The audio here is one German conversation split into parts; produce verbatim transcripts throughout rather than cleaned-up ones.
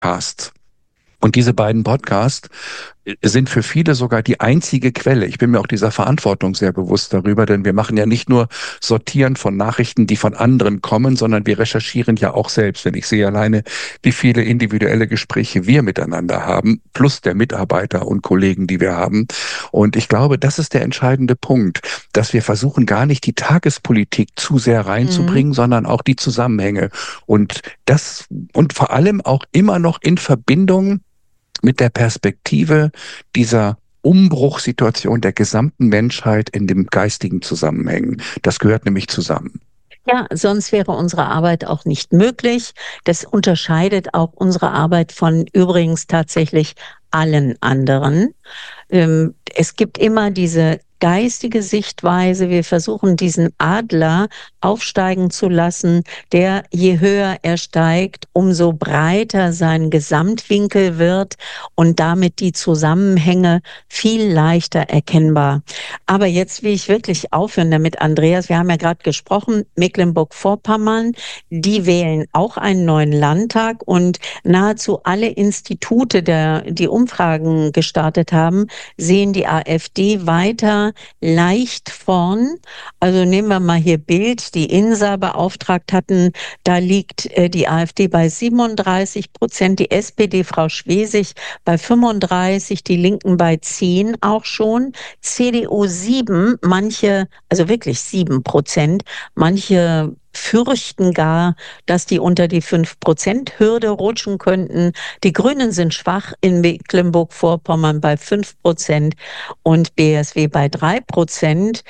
Podcasts. Und diese beiden Podcasts sind für viele sogar die einzige Quelle. Ich bin mir auch dieser Verantwortung sehr bewusst darüber, denn wir machen ja nicht nur Sortieren von Nachrichten, die von anderen kommen, sondern wir recherchieren ja auch selbst. Wenn ich sehe alleine, wie viele individuelle Gespräche wir miteinander haben, plus der Mitarbeiter und Kollegen, die wir haben. Und ich glaube, das ist der entscheidende Punkt, dass wir versuchen, gar nicht die Tagespolitik zu sehr Mhm. reinzubringen, sondern auch die Zusammenhänge. Und das, und vor allem auch immer noch in Verbindung mit der Perspektive dieser Umbruchssituation der gesamten Menschheit in dem geistigen Zusammenhängen. Das gehört nämlich zusammen. Ja, sonst wäre unsere Arbeit auch nicht möglich. Das unterscheidet auch unsere Arbeit von übrigens tatsächlich allen anderen. Ähm, es gibt immer diese geistige Sichtweise. Wir versuchen, diesen Adler aufsteigen zu lassen, der, je höher er steigt, umso breiter sein Gesamtwinkel wird und damit die Zusammenhänge viel leichter erkennbar. Aber jetzt will ich wirklich aufhören damit, Andreas. Wir haben ja gerade gesprochen, Mecklenburg-Vorpommern, die wählen auch einen neuen Landtag und nahezu alle Institute, der, die Umfragen gestartet haben, sehen die AfD weiter leicht vorn. Also nehmen wir mal hier Bild, die INSA beauftragt hatten, da liegt äh, die AfD bei siebenunddreißig Prozent, die S P D, Frau Schwesig, bei fünfunddreißig, die Linken bei zehn auch schon, C D U sieben, manche, also wirklich sieben Prozent, manche fürchten gar, dass die unter die fünf-Prozent-Hürde rutschen könnten. Die Grünen sind schwach in Mecklenburg-Vorpommern bei fünf Prozent und B S W bei drei Prozent.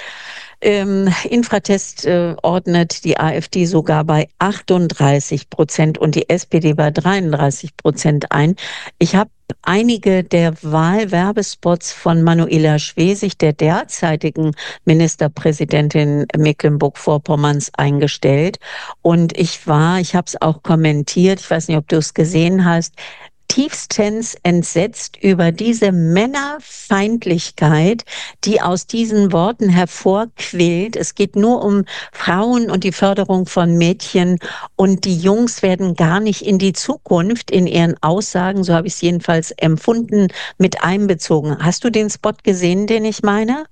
Ähm, Infratest äh, ordnet die AfD sogar bei achtunddreißig Prozent und die S P D bei dreiunddreißig Prozent ein. Ich habe einige der Wahlwerbespots von Manuela Schwesig, der derzeitigen Ministerpräsidentin Mecklenburg-Vorpommerns, eingestellt. Und ich war, ich habe es auch kommentiert, ich weiß nicht, ob du es gesehen hast, tiefstens entsetzt über diese Männerfeindlichkeit, die aus diesen Worten hervorquillt. Es geht nur um Frauen und die Förderung von Mädchen und die Jungs werden gar nicht in die Zukunft in ihren Aussagen, so habe ich es jedenfalls empfunden, mit einbezogen. Hast du den Spot gesehen, den ich meine?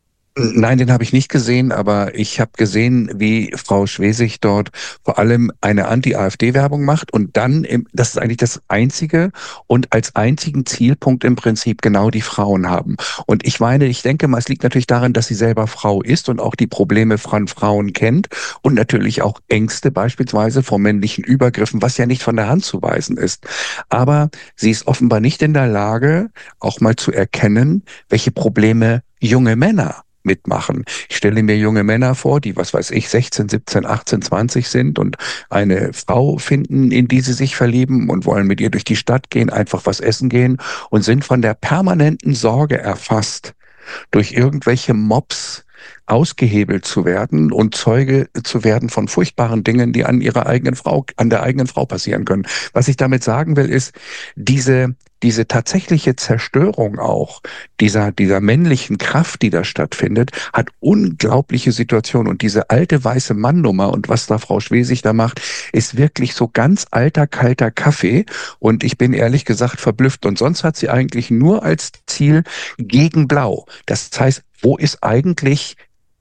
Nein, den habe ich nicht gesehen, aber ich habe gesehen, wie Frau Schwesig dort vor allem eine Anti-AfD-Werbung macht und dann, im, das ist eigentlich das Einzige und als einzigen Zielpunkt im Prinzip genau die Frauen haben. Und ich meine, ich denke mal, es liegt natürlich daran, dass sie selber Frau ist und auch die Probleme von Frauen kennt und natürlich auch Ängste beispielsweise vor männlichen Übergriffen, was ja nicht von der Hand zu weisen ist. Aber sie ist offenbar nicht in der Lage, auch mal zu erkennen, welche Probleme junge Männer mitmachen. Ich stelle mir junge Männer vor, die, was weiß ich, sechzehn, siebzehn, achtzehn, zwanzig sind und eine Frau finden, in die sie sich verlieben und wollen mit ihr durch die Stadt gehen, einfach was essen gehen und sind von der permanenten Sorge erfasst, durch irgendwelche Mobs ausgehebelt zu werden und Zeuge zu werden von furchtbaren Dingen, die an ihrer eigenen Frau, an der eigenen Frau passieren können. Was ich damit sagen will, ist, diese, diese tatsächliche Zerstörung auch dieser, dieser männlichen Kraft, die da stattfindet, hat unglaubliche Situationen. Und diese alte weiße Mannnummer und was da Frau Schwesig da macht, ist wirklich so ganz alter, kalter Kaffee. Und ich bin ehrlich gesagt verblüfft. Und sonst hat sie eigentlich nur als Ziel gegen Blau. Das heißt, wo ist eigentlich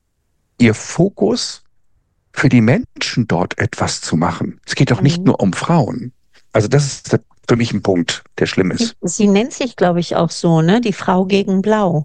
ihr Fokus für die Menschen dort etwas zu machen? Es geht doch nicht Mhm. nur um Frauen. Also das ist für mich ein Punkt, der schlimm Sie, ist. sie nennt sich, glaube ich, auch so, ne? Die Frau gegen Blau.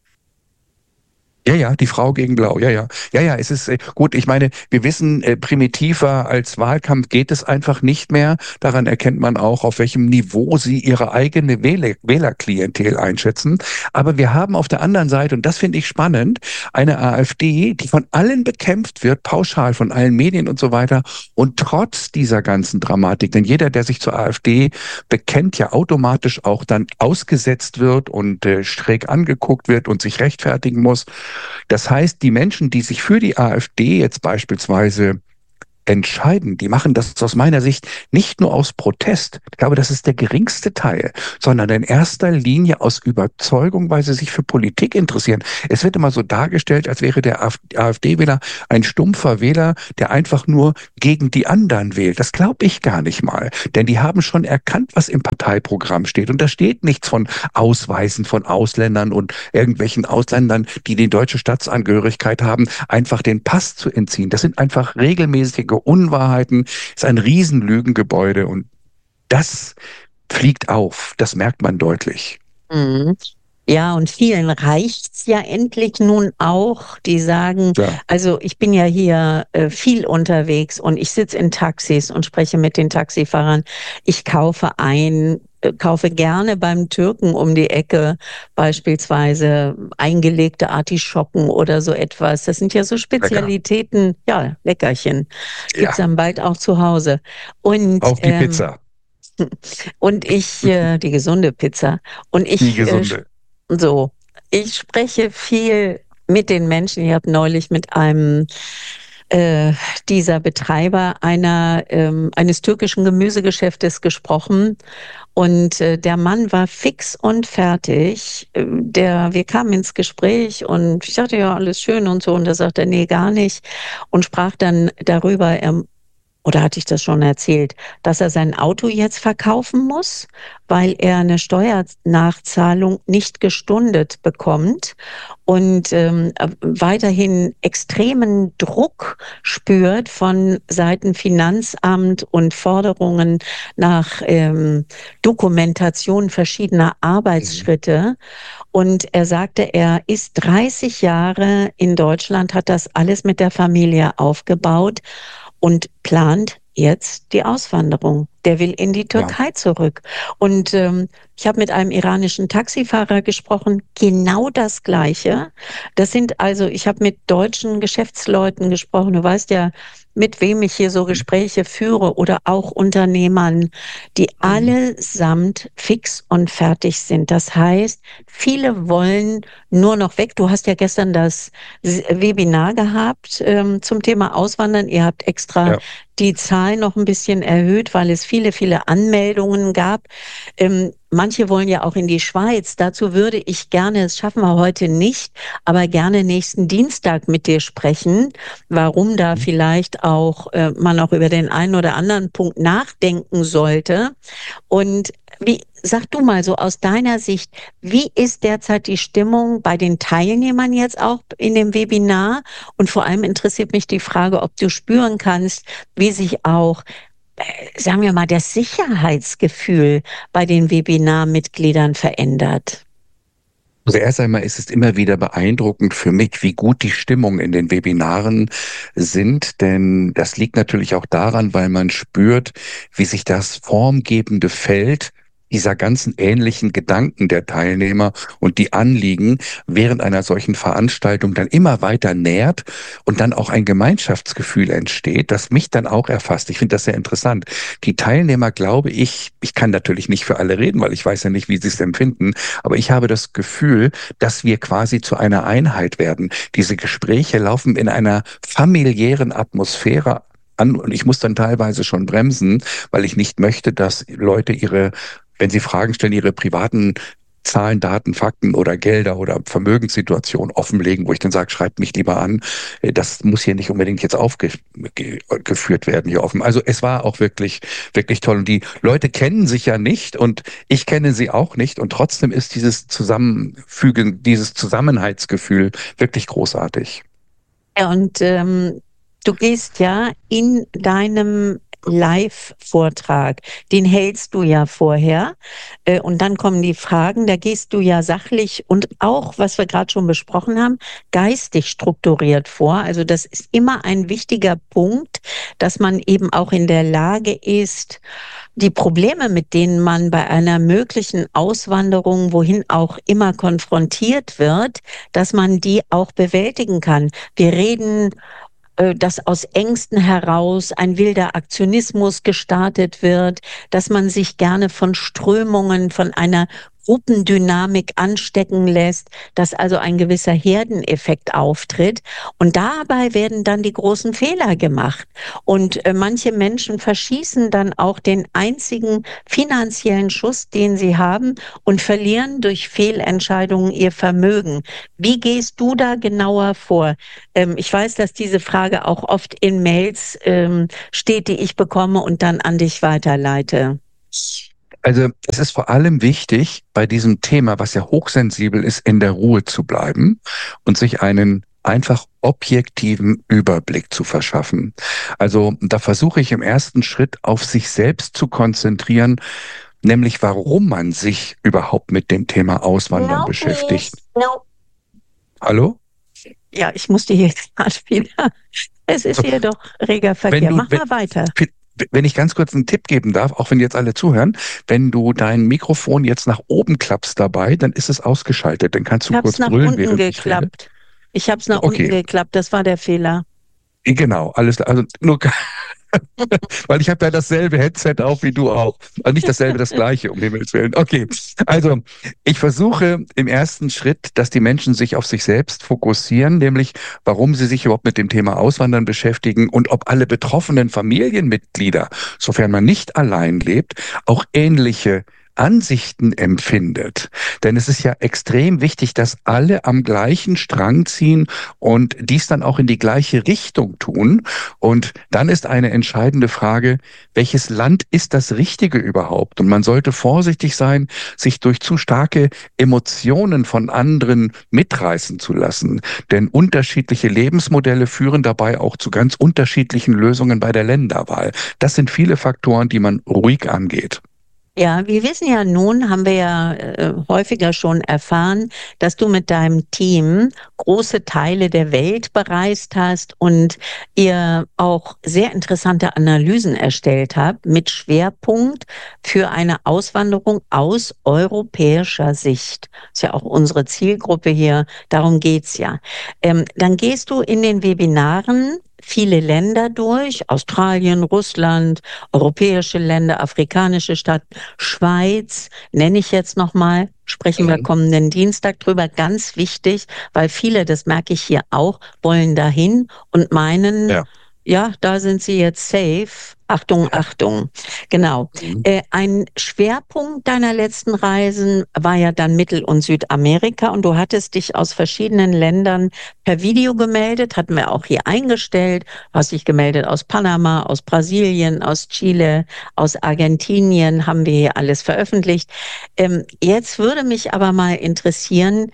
Ja, ja, die Frau gegen Blau. Ja, ja. Ja, ja, es ist äh, gut. Ich meine, wir wissen, äh, primitiver als Wahlkampf geht es einfach nicht mehr. Daran erkennt man auch, auf welchem Niveau sie ihre eigene Wähler Wählerklientel einschätzen. Aber wir haben auf der anderen Seite, und das finde ich spannend, eine AfD, die von allen bekämpft wird, pauschal von allen Medien und so weiter. Und trotz dieser ganzen Dramatik, denn jeder, der sich zur AfD bekennt, ja automatisch auch dann ausgesetzt wird und äh, schräg angeguckt wird und sich rechtfertigen muss. Das heißt, die Menschen, die sich für die AfD jetzt beispielsweise entscheiden, die machen das aus meiner Sicht nicht nur aus Protest. Ich glaube, das ist der geringste Teil, sondern in erster Linie aus Überzeugung, weil sie sich für Politik interessieren. Es wird immer so dargestellt, als wäre der AfD-Wähler ein stumpfer Wähler, der einfach nur gegen die anderen wählt. Das glaube ich gar nicht mal. Denn die haben schon erkannt, was im Parteiprogramm steht. Und da steht nichts von Ausweisen von Ausländern und irgendwelchen Ausländern, die die deutsche Staatsangehörigkeit haben, einfach den Pass zu entziehen. Das sind einfach regelmäßige Unwahrheiten. Es ist ein Riesenlügengebäude und das fliegt auf. Das merkt man deutlich. Mhm. Ja, und vielen reicht's ja endlich nun auch, die sagen, Ja. also ich bin ja hier äh, viel unterwegs und ich sitze in Taxis und spreche mit den Taxifahrern. Ich kaufe ein, äh, kaufe gerne beim Türken um die Ecke beispielsweise eingelegte Artischocken oder so etwas. Das sind ja so Spezialitäten, ja, Leckerchen. Gibt's Ja, dann bald auch zu Hause. Und auf die ähm, Pizza, und ich, äh, die gesunde Pizza. Und die ich äh, gesunde. so, ich spreche viel mit den Menschen. Ich habe neulich mit einem äh, dieser Betreiber einer, ähm, eines türkischen Gemüsegeschäftes gesprochen. Und äh, der Mann war fix und fertig. Ähm, Der, wir kamen ins Gespräch und ich sagte, ja, alles schön und so. Und da sagte er, nee, gar nicht. Und sprach dann darüber, er oder hatte ich das schon erzählt, dass er sein Auto jetzt verkaufen muss, weil er eine Steuernachzahlung nicht gestundet bekommt und ähm, weiterhin extremen Druck spürt von Seiten Finanzamt und Forderungen nach ähm, Dokumentation verschiedener Mhm. Arbeitsschritte. Und er sagte, er ist dreißig Jahre in Deutschland, hat das alles mit der Familie aufgebaut und plant jetzt die Auswanderung. Der will in die Ja. Türkei zurück. Und ähm, ich habe mit einem iranischen Taxifahrer gesprochen, genau das Gleiche. Das sind also, ich habe mit deutschen Geschäftsleuten gesprochen. Du weißt ja, mit wem ich hier so Mhm. Gespräche führe oder auch Unternehmern, die Mhm. allesamt fix und fertig sind. Das heißt, viele wollen nur noch weg. Du hast ja gestern das S- Webinar gehabt ähm, zum Thema Auswandern. Ihr habt extra Ja. die Zahl noch ein bisschen erhöht, weil es viele, viele Anmeldungen gab. Ähm, manche wollen ja auch in die Schweiz. Dazu würde ich gerne, das schaffen wir heute nicht, aber gerne nächsten Dienstag mit dir sprechen, warum da Mhm. vielleicht auch äh, man auch über den einen oder anderen Punkt nachdenken sollte. Und wie, sag du mal so aus deiner Sicht, wie ist derzeit die Stimmung bei den Teilnehmern jetzt auch in dem Webinar? Und vor allem interessiert mich die Frage, ob du spüren kannst, wie sich auch, äh, sagen wir mal, das Sicherheitsgefühl bei den Webinarmitgliedern verändert. Also erst einmal ist es immer wieder beeindruckend für mich, wie gut die Stimmung in den Webinaren sind, denn das liegt natürlich auch daran, weil man spürt, wie sich das formgebende Feld dieser ganzen ähnlichen Gedanken der Teilnehmer und die Anliegen während einer solchen Veranstaltung dann immer weiter nährt und dann auch ein Gemeinschaftsgefühl entsteht, das mich dann auch erfasst. Ich finde das sehr interessant. Die Teilnehmer, glaube ich, ich kann natürlich nicht für alle reden, weil ich weiß ja nicht, wie sie es empfinden, aber ich habe das Gefühl, dass wir quasi zu einer Einheit werden. Diese Gespräche laufen in einer familiären Atmosphäre an und ich muss dann teilweise schon bremsen, weil ich nicht möchte, dass Leute ihre, wenn sie Fragen stellen, ihre privaten Zahlen, Daten, Fakten oder Gelder oder Vermögenssituationen offenlegen, wo ich dann sage, schreibt mich lieber an. Äh, Das muss hier nicht unbedingt jetzt aufgeführt werden hier offen. Also es war auch wirklich, wirklich toll. Und die Leute kennen sich ja nicht und ich kenne sie auch nicht. Und trotzdem ist dieses Zusammenfügen, dieses Zusammenhaltsgefühl wirklich großartig. Ja, und ähm, du gehst ja in deinem Live-Vortrag, den hältst du ja vorher, äh, und dann kommen die Fragen, da gehst du ja sachlich und auch, was wir gerade schon besprochen haben, geistig strukturiert vor. Also das ist immer ein wichtiger Punkt, dass man eben auch in der Lage ist, die Probleme, mit denen man bei einer möglichen Auswanderung, wohin auch immer konfrontiert wird, dass man die auch bewältigen kann. Wir reden, äh, dass aus Ängsten heraus ein wilder Aktionismus gestartet wird, dass man sich gerne von Strömungen, von einer Gruppendynamik anstecken lässt, dass also ein gewisser Herdeneffekt auftritt. Und dabei werden dann die großen Fehler gemacht. Und äh, manche Menschen verschießen dann auch den einzigen finanziellen Schuss, den sie haben, und verlieren durch Fehlentscheidungen ihr Vermögen. Wie gehst du da genauer vor? Ähm, ich weiß, dass diese Frage auch oft in Mails ähm, steht, die ich bekomme und dann an dich weiterleite. Also es ist vor allem wichtig, bei diesem Thema, was ja hochsensibel ist, in der Ruhe zu bleiben und sich einen einfach objektiven Überblick zu verschaffen. Also da versuche ich im ersten Schritt auf sich selbst zu konzentrieren, nämlich warum man sich überhaupt mit dem Thema Auswandern No, beschäftigt. please. No. Hallo? Ja, ich musste hier gerade wieder. Es ist hier doch reger Wenn Verkehr. du, Mach wenn, mal weiter. wenn ich ganz kurz einen Tipp geben darf, auch wenn jetzt alle zuhören, wenn du dein Mikrofon jetzt nach oben klappst dabei, dann ist es ausgeschaltet. Dann kannst Ich du habe es kurz nach brüllen, unten während ich rede. geklappt. Ich habe es nach unten Okay, geklappt. Das war der Fehler. genau, alles klar. Also nur, weil ich habe ja dasselbe Headset auf wie du auch. Also nicht dasselbe, das gleiche, um Himmels Willen. Okay, also ich versuche im ersten Schritt, dass die Menschen sich auf sich selbst fokussieren, nämlich warum sie sich überhaupt mit dem Thema Auswandern beschäftigen und ob alle betroffenen Familienmitglieder, sofern man nicht allein lebt, auch ähnliche Ansichten empfindet. Denn es ist ja extrem wichtig, dass alle am gleichen Strang ziehen und dies dann auch in die gleiche Richtung tun. Und dann ist eine entscheidende Frage, welches Land ist das Richtige überhaupt? Und man sollte vorsichtig sein, sich durch zu starke Emotionen von anderen mitreißen zu lassen. Denn unterschiedliche Lebensmodelle führen dabei auch zu ganz unterschiedlichen Lösungen bei der Länderwahl. Das sind viele Faktoren, die man ruhig angeht. Ja, wir wissen ja nun, haben wir ja äh, häufiger schon erfahren, dass du mit deinem Team große Teile der Welt bereist hast und ihr auch sehr interessante Analysen erstellt habt mit Schwerpunkt für eine Auswanderung aus europäischer Sicht. Ist ja auch unsere Zielgruppe hier, darum geht's ja. Ähm, dann gehst du in den Webinaren viele Länder durch, Australien, Russland, europäische Länder, afrikanische Staaten, Schweiz, nenne ich jetzt nochmal, sprechen wir Mhm. kommenden Dienstag drüber, ganz wichtig, weil viele, das merke ich hier auch, wollen dahin und meinen, Ja. ja, da sind sie jetzt safe. Achtung, Ja. Achtung. Genau. Mhm. Äh, ein Schwerpunkt deiner letzten Reisen war ja dann Mittel- und Südamerika und du hattest dich aus verschiedenen Ländern per Video gemeldet, hatten wir auch hier eingestellt. Du hast dich gemeldet aus Panama, aus Brasilien, aus Chile, aus Argentinien, haben wir hier alles veröffentlicht. Ähm, jetzt würde mich aber mal interessieren,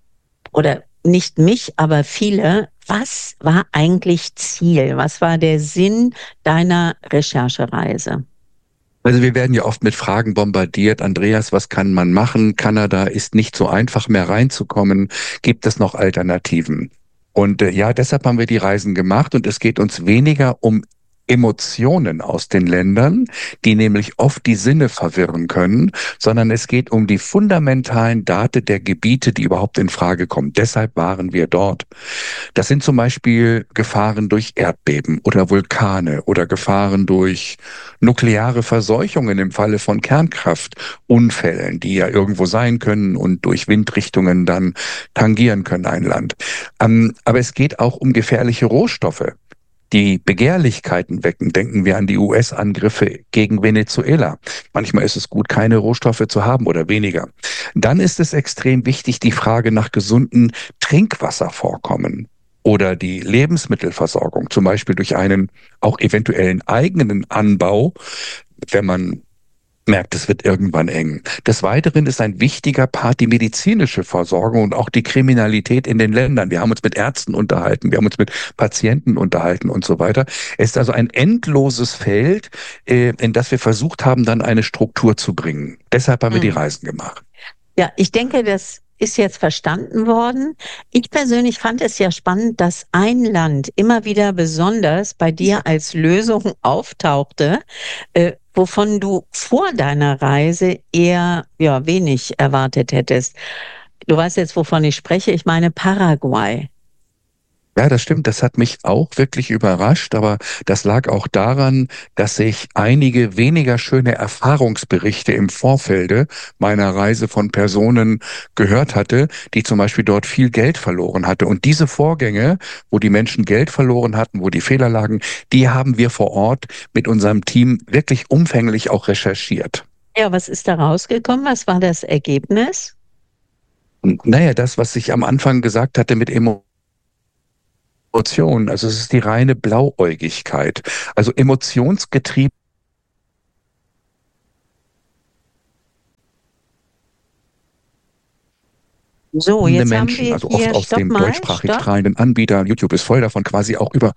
oder nicht mich, aber viele, was war eigentlich Ziel? Was war der Sinn deiner Recherchereise? Also wir werden ja oft mit Fragen bombardiert. Andreas, was kann man machen? Kanada ist nicht so einfach mehr reinzukommen. Gibt es noch Alternativen? Und äh, ja, deshalb haben wir die Reisen gemacht und es geht uns weniger um Emotionen aus den Ländern, die nämlich oft die Sinne verwirren können, sondern es geht um die fundamentalen Daten der Gebiete, die überhaupt in Frage kommen. Deshalb waren wir dort. Das sind zum Beispiel Gefahren durch Erdbeben oder Vulkane oder Gefahren durch nukleare Verseuchungen im Falle von Kernkraftunfällen, die ja irgendwo sein können und durch Windrichtungen dann tangieren können ein Land. Ähm, aber es geht auch um gefährliche Rohstoffe, die Begehrlichkeiten wecken. Denken wir an die U S-Angriffe gegen Venezuela. Manchmal ist es gut, keine Rohstoffe zu haben oder weniger. Dann ist es extrem wichtig, die Frage nach gesunden Trinkwasservorkommen oder die Lebensmittelversorgung, zum Beispiel durch einen auch eventuellen eigenen Anbau, wenn man merkt, es wird irgendwann eng. Des Weiteren ist ein wichtiger Part die medizinische Versorgung und auch die Kriminalität in den Ländern. Wir haben uns mit Ärzten unterhalten, wir haben uns mit Patienten unterhalten und so weiter. Es ist also ein endloses Feld, äh, in das wir versucht haben, dann eine Struktur zu bringen. Deshalb haben wir die Hm. Reisen gemacht. Ja, ich denke, das ist jetzt verstanden worden. Ich persönlich fand es ja spannend, dass ein Land immer wieder besonders bei dir als Lösung auftauchte, äh, wovon du vor deiner Reise eher ja wenig erwartet hättest. Du weißt jetzt, wovon ich spreche. Ich meine Paraguay. Ja, das stimmt. Das hat mich auch wirklich überrascht, aber das lag auch daran, dass ich einige weniger schöne Erfahrungsberichte im Vorfelde meiner Reise von Personen gehört hatte, die zum Beispiel dort viel Geld verloren hatte. Und diese Vorgänge, wo die Menschen Geld verloren hatten, wo die Fehler lagen, die haben wir vor Ort mit unserem Team wirklich umfänglich auch recherchiert. Ja, was ist da rausgekommen? Was war das Ergebnis? Und naja, das, was ich am Anfang gesagt hatte mit Emotionen, Emotionen, also es ist die reine Blauäugigkeit. Also emotionsgetriebene So, jetzt haben Menschen, wir also oft hier, aus stopp dem mal, deutschsprachig stopp. strahlenden Anbieter. YouTube ist voll davon, quasi auch über,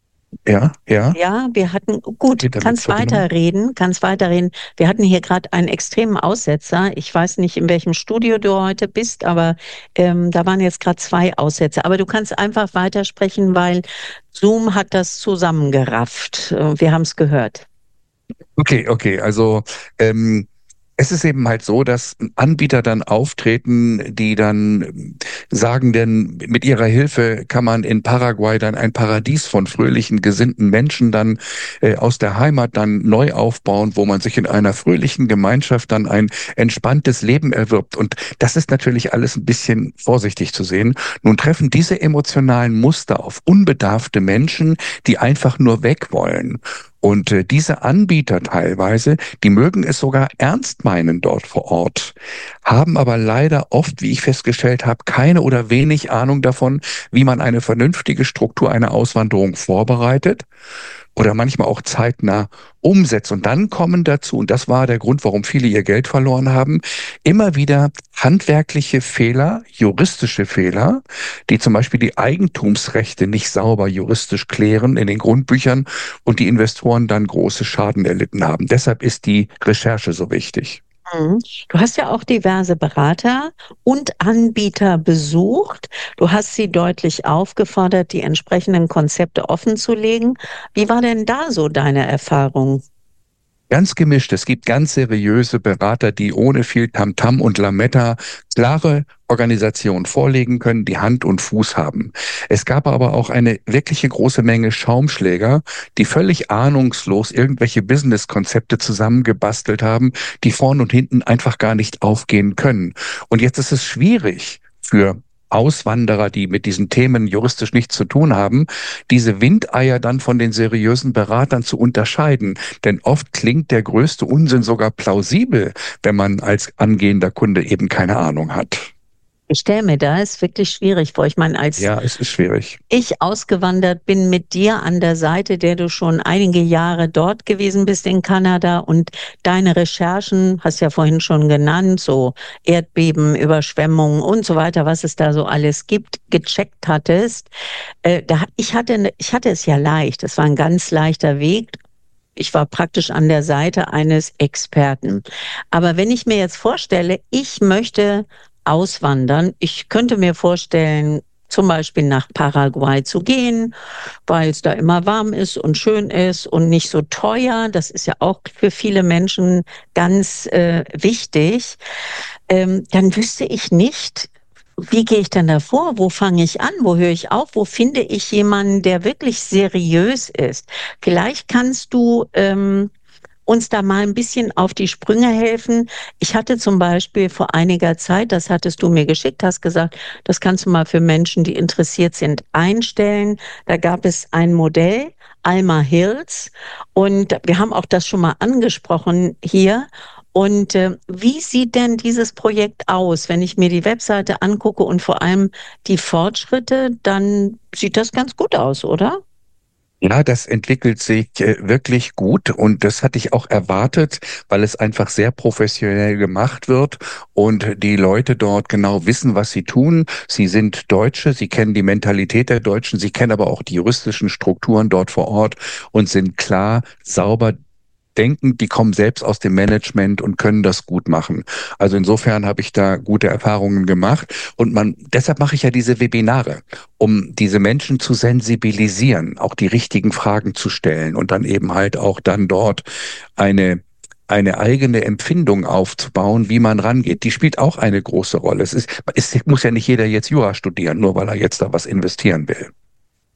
ja, ja, Ja, wir hatten, gut, mit der kannst Verbindung. weiterreden, kannst weiterreden. Wir hatten hier gerade einen extremen Aussetzer. Ich weiß nicht, in welchem Studio du heute bist, aber ähm, da waren jetzt gerade zwei Aussetzer. Aber du kannst einfach weitersprechen, weil Zoom hat das zusammengerafft. Äh, Wir haben es gehört. Okay, okay, also ähm, es ist eben halt so, dass Anbieter dann auftreten, die dann ähm, sagen, denn mit ihrer Hilfe kann man in Paraguay dann ein Paradies von fröhlichen, gesinnten Menschen dann äh, aus der Heimat dann neu aufbauen, wo man sich in einer fröhlichen Gemeinschaft dann ein entspanntes Leben erwirbt. Und das ist natürlich alles ein bisschen vorsichtig zu sehen. Nun treffen diese emotionalen Muster auf unbedarfte Menschen, die einfach nur weg wollen. Und äh, diese Anbieter teilweise, die mögen es sogar ernst meinen dort vor Ort, haben aber leider oft, wie ich festgestellt habe, keine oder wenig Ahnung davon, wie man eine vernünftige Struktur einer Auswanderung vorbereitet oder manchmal auch zeitnah umsetzt. Und dann kommen dazu, und das war der Grund, warum viele ihr Geld verloren haben, immer wieder handwerkliche Fehler, juristische Fehler, die zum Beispiel die Eigentumsrechte nicht sauber juristisch klären in den Grundbüchern und die Investoren dann große Schaden erlitten haben. Deshalb ist die Recherche so wichtig. Mhm. Du hast ja auch diverse Berater und Anbieter besucht. Du hast sie deutlich aufgefordert, die entsprechenden Konzepte offenzulegen. Wie war denn da so deine Erfahrung? Ganz gemischt. Es gibt ganz seriöse Berater, die ohne viel Tamtam und Lametta klare Organisationen vorlegen können, die Hand und Fuß haben. Es gab aber auch eine wirkliche große Menge Schaumschläger, die völlig ahnungslos irgendwelche Businesskonzepte zusammengebastelt haben, die vorn und hinten einfach gar nicht aufgehen können. Und jetzt ist es schwierig für Auswanderer, die mit diesen Themen juristisch nichts zu tun haben, diese Windeier dann von den seriösen Beratern zu unterscheiden. Denn oft klingt der größte Unsinn sogar plausibel, wenn man als angehender Kunde eben keine Ahnung hat. Ich stelle mir das wirklich schwierig vor. Ich meine, als Ja, es ist schwierig. ich ausgewandert bin mit dir an der Seite, der du schon einige Jahre dort gewesen bist in Kanada und deine Recherchen, hast ja vorhin schon genannt, so Erdbeben, Überschwemmungen und so weiter, was es da so alles gibt, gecheckt hattest. Äh, da, ich hatte, ich hatte es ja leicht. Es war ein ganz leichter Weg. Ich war praktisch an der Seite eines Experten. Aber wenn ich mir jetzt vorstelle, ich möchte auswandern, ich könnte mir vorstellen, zum Beispiel nach Paraguay zu gehen, weil es da immer warm ist und schön ist und nicht so teuer. Das ist ja auch für viele Menschen ganz äh, wichtig. Ähm, dann wüsste ich nicht, wie gehe ich denn da vor? Wo fange ich an? Wo höre ich auf? Wo finde ich jemanden, der wirklich seriös ist? Vielleicht kannst du ähm, uns da mal ein bisschen auf die Sprünge helfen. Ich hatte zum Beispiel vor einiger Zeit, das hattest du mir geschickt, hast gesagt, das kannst du mal für Menschen, die interessiert sind, einstellen. Da gab es ein Modell, Alma Hills, und wir haben auch das schon mal angesprochen hier. Und äh, wie sieht denn dieses Projekt aus? Wenn ich mir die Webseite angucke und vor allem die Fortschritte, dann sieht das ganz gut aus, oder? Ja, das entwickelt sich äh, wirklich gut und das hatte ich auch erwartet, weil es einfach sehr professionell gemacht wird und die Leute dort genau wissen, was sie tun. Sie sind Deutsche, sie kennen die Mentalität der Deutschen, sie kennen aber auch die juristischen Strukturen dort vor Ort und sind klar, sauber denken, die kommen selbst aus dem Management und können das gut machen. Also insofern habe ich da gute Erfahrungen gemacht und man, deshalb mache ich ja diese Webinare, um diese Menschen zu sensibilisieren, auch die richtigen Fragen zu stellen und dann eben halt auch dann dort eine eine eigene Empfindung aufzubauen, wie man rangeht. Die spielt auch eine große Rolle. Es ist, es muss ja nicht jeder jetzt Jura studieren, nur weil er jetzt da was investieren will.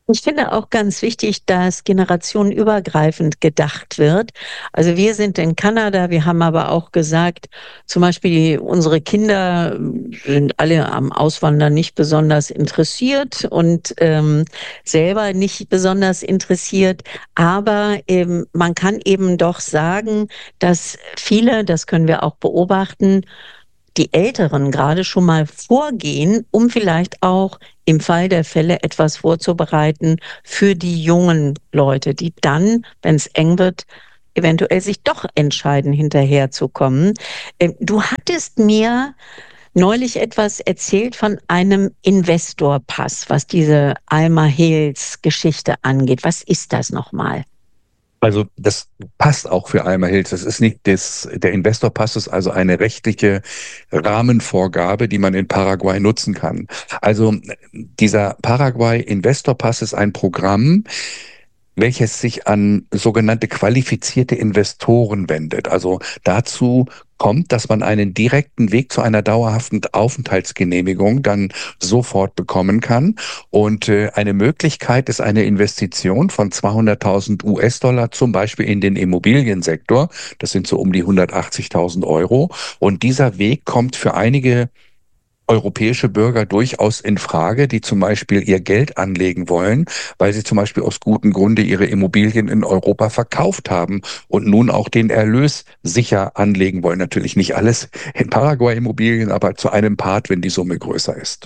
Ich finde auch ganz wichtig, dass generationenübergreifend gedacht wird. Also wir sind in Kanada, wir haben aber auch gesagt, zum Beispiel unsere Kinder sind alle am Auswandern nicht besonders interessiert und ähm, selber nicht besonders interessiert. Aber ähm, man kann eben doch sagen, dass viele, das können wir auch beobachten, die Älteren gerade schon mal vorgehen, um vielleicht auch im Fall der Fälle etwas vorzubereiten für die jungen Leute, die dann, wenn es eng wird, eventuell sich doch entscheiden, hinterherzukommen. Ähm, Du hattest mir neulich etwas erzählt von einem Investorpass, was diese Alma Hills Geschichte angeht. Was ist das nochmal? Also das passt auch für Alma Hills. Das ist nicht das, der Investorpass ist also eine rechtliche Rahmenvorgabe, die man in Paraguay nutzen kann. Also dieser Paraguay Investorpass ist ein Programm, welches sich an sogenannte qualifizierte Investoren wendet. Also dazu kommt, dass man einen direkten Weg zu einer dauerhaften Aufenthaltsgenehmigung dann sofort bekommen kann. Und äh, eine Möglichkeit ist eine Investition von zweihunderttausend U S-Dollar, zum Beispiel in den Immobiliensektor. Das sind so um die hundertachtzigtausend Euro. Und dieser Weg kommt für einige europäische Bürger durchaus in Frage, die zum Beispiel ihr Geld anlegen wollen, weil sie zum Beispiel aus gutem Grunde ihre Immobilien in Europa verkauft haben und nun auch den Erlös sicher anlegen wollen. Natürlich nicht alles in Paraguay-Immobilien, aber zu einem Part, wenn die Summe größer ist.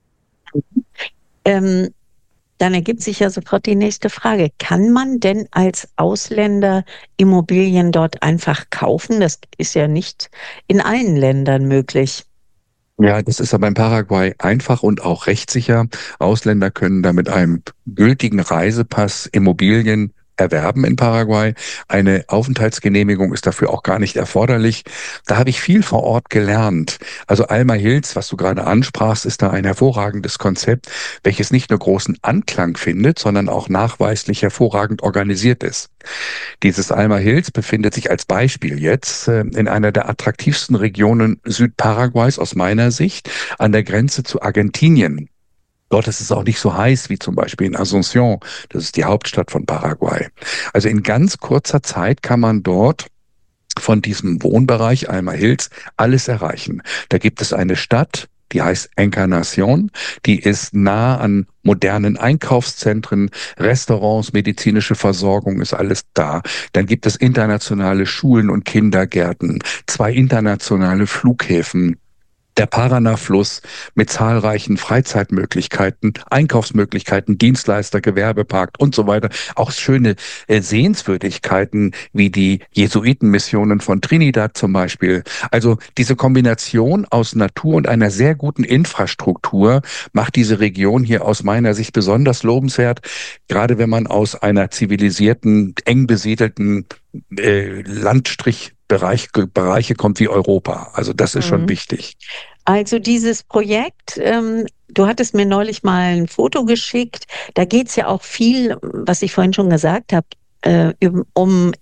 Ähm, Dann ergibt sich ja sofort die nächste Frage. Kann man denn als Ausländer Immobilien dort einfach kaufen? Das ist ja nicht in allen Ländern möglich. Ja, das ist aber in Paraguay einfach und auch rechtssicher. Ausländer können da mit einem gültigen Reisepass Immobilien erwerben in Paraguay. Eine Aufenthaltsgenehmigung ist dafür auch gar nicht erforderlich. Da habe ich viel vor Ort gelernt. Also Alma Hills, was du gerade ansprachst, ist da ein hervorragendes Konzept, welches nicht nur großen Anklang findet, sondern auch nachweislich hervorragend organisiert ist. Dieses Alma Hills befindet sich als Beispiel jetzt äh, in einer der attraktivsten Regionen Südparaguays aus meiner Sicht, an der Grenze zu Argentinien. Dort ist es auch nicht so heiß wie zum Beispiel in Asunción. Das ist die Hauptstadt von Paraguay. Also in ganz kurzer Zeit kann man dort von diesem Wohnbereich Alma Hills alles erreichen. Da gibt es eine Stadt, die heißt Encarnación, die ist nah an modernen Einkaufszentren, Restaurants, medizinische Versorgung ist alles da. Dann gibt es internationale Schulen und Kindergärten, zwei internationale Flughäfen. Der Paraná-Fluss mit zahlreichen Freizeitmöglichkeiten, Einkaufsmöglichkeiten, Dienstleister, Gewerbepark und so weiter. Auch schöne äh, Sehenswürdigkeiten wie die Jesuitenmissionen von Trinidad zum Beispiel. Also diese Kombination aus Natur und einer sehr guten Infrastruktur macht diese Region hier aus meiner Sicht besonders lobenswert, gerade wenn man aus einer zivilisierten, eng besiedelten äh, Landstrich Bereich, Bereiche kommt wie Europa. Also das ist schon Mhm. wichtig. Also dieses Projekt, ähm, du hattest mir neulich mal ein Foto geschickt, da geht es ja auch viel, was ich vorhin schon gesagt habe, äh, üb- um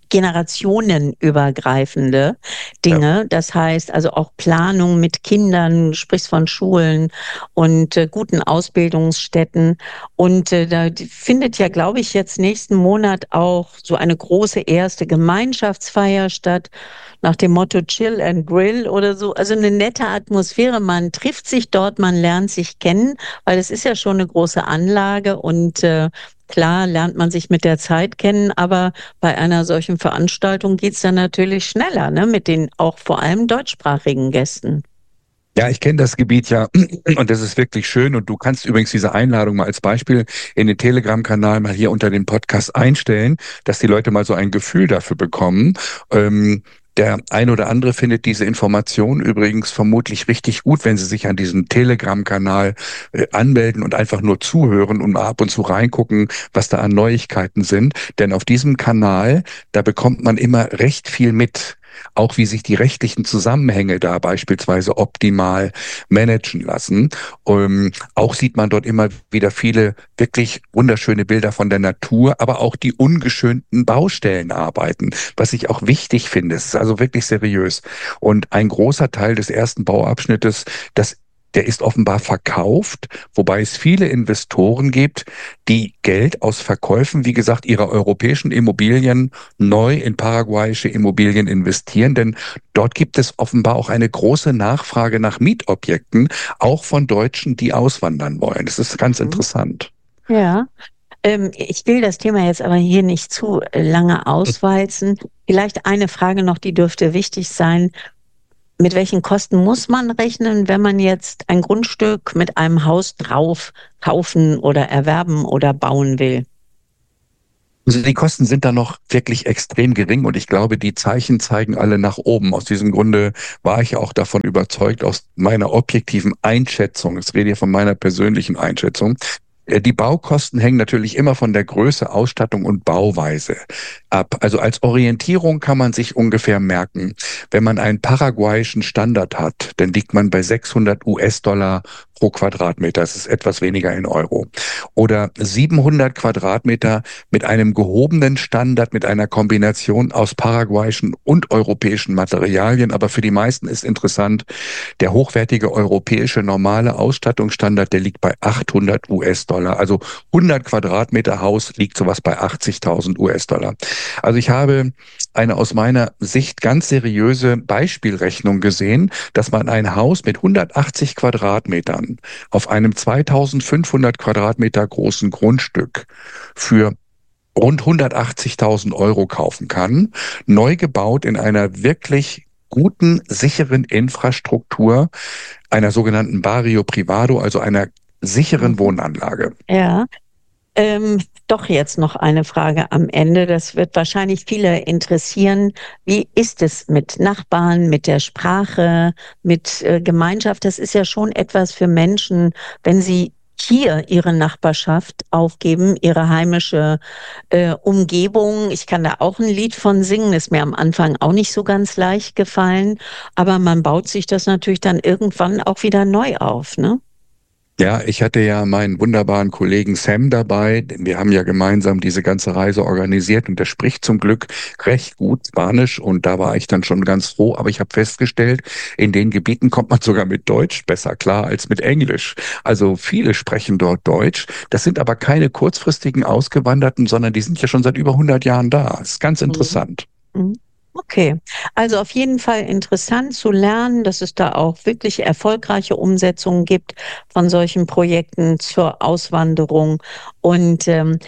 generationenübergreifende Ja. Dinge. Das heißt also auch Planung mit Kindern, sprichst von Schulen und äh, guten Ausbildungsstätten. Und äh, da die- findet ja, glaube ich, jetzt nächsten Monat auch so eine große erste Gemeinschaftsfeier statt nach dem Motto Chill and Grill oder so. Also eine nette Atmosphäre. Man trifft sich dort, man lernt sich kennen, weil es ist ja schon eine große Anlage und äh, klar lernt man sich mit der Zeit kennen, aber bei einer solchen Veranstaltung geht's dann natürlich schneller, ne, mit den auch vor allem deutschsprachigen Gästen. Ja, ich kenne das Gebiet ja und das ist wirklich schön. Und du kannst übrigens diese Einladung mal als Beispiel in den Telegram-Kanal mal hier unter den Podcast einstellen, dass die Leute mal so ein Gefühl dafür bekommen. Ähm, der ein oder andere findet diese Information übrigens vermutlich richtig gut, wenn sie sich an diesem Telegram-Kanal äh, anmelden und einfach nur zuhören und mal ab und zu reingucken, was da an Neuigkeiten sind. Denn auf diesem Kanal, da bekommt man immer recht viel mit. Auch wie sich die rechtlichen Zusammenhänge da beispielsweise optimal managen lassen. Ähm, auch sieht man dort immer wieder viele wirklich wunderschöne Bilder von der Natur, aber auch die ungeschönten Baustellenarbeiten, was ich auch wichtig finde. Es ist also wirklich seriös. Und ein großer Teil des ersten Bauabschnittes, das der ist offenbar verkauft, wobei es viele Investoren gibt, die Geld aus Verkäufen, wie gesagt, ihrer europäischen Immobilien neu in paraguayische Immobilien investieren, denn dort gibt es offenbar auch eine große Nachfrage nach Mietobjekten, auch von Deutschen, die auswandern wollen. Das ist ganz Mhm. interessant. Ja. Ähm, ich will das Thema jetzt aber hier nicht zu äh, lange auswalzen. Vielleicht eine Frage noch, die dürfte wichtig sein. Mit welchen Kosten muss man rechnen, wenn man jetzt ein Grundstück mit einem Haus drauf kaufen oder erwerben oder bauen will? Also die Kosten sind da noch wirklich extrem gering und ich glaube, die Zeichen zeigen alle nach oben. Aus diesem Grunde war ich auch davon überzeugt, aus meiner objektiven Einschätzung, ich rede hier von meiner persönlichen Einschätzung, äh, die Baukosten hängen natürlich immer von der Größe, Ausstattung und Bauweise ab. Also als Orientierung kann man sich ungefähr merken, wenn man einen paraguayischen Standard hat, dann liegt man bei sechshundert US-Dollar pro Quadratmeter. Das ist etwas weniger in Euro. Oder siebenhundert Quadratmeter mit einem gehobenen Standard, mit einer Kombination aus paraguayischen und europäischen Materialien. Aber für die meisten ist interessant, der hochwertige europäische normale Ausstattungsstandard, der liegt bei achthundert US-Dollar. Also hundert Quadratmeter Haus liegt sowas bei achtzigtausend US-Dollar. Also ich habe eine aus meiner Sicht ganz seriöse Beispielrechnung gesehen, dass man ein Haus mit hundertachtzig Quadratmetern auf einem zweitausendfünfhundert Quadratmeter großen Grundstück für rund hundertachtzigtausend Euro kaufen kann, neu gebaut in einer wirklich guten, sicheren Infrastruktur, einer sogenannten Barrio Privado, also einer sicheren Mhm. Wohnanlage. Ja. Ähm, doch jetzt noch eine Frage am Ende. Das wird wahrscheinlich viele interessieren. Wie ist es mit Nachbarn, mit der Sprache, mit äh, Gemeinschaft? Das ist ja schon etwas für Menschen, wenn sie hier ihre Nachbarschaft aufgeben, ihre heimische äh, Umgebung. Ich kann da auch ein Lied von singen, ist mir am Anfang auch nicht so ganz leicht gefallen, aber man baut sich das natürlich dann irgendwann auch wieder neu auf, ne? Ja, ich hatte ja meinen wunderbaren Kollegen Sam dabei. Denn wir haben ja gemeinsam diese ganze Reise organisiert und der spricht zum Glück recht gut Spanisch und da war ich dann schon ganz froh. Aber ich habe festgestellt, in den Gebieten kommt man sogar mit Deutsch besser klar als mit Englisch. Also viele sprechen dort Deutsch. Das sind aber keine kurzfristigen Ausgewanderten, sondern die sind ja schon seit über hundert Jahren da. Das ist ganz Mhm. interessant. Mhm. Okay, also auf jeden Fall interessant zu lernen, dass es da auch wirklich erfolgreiche Umsetzungen gibt von solchen Projekten zur Auswanderung. Und ähm,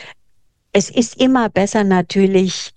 es ist immer besser natürlich,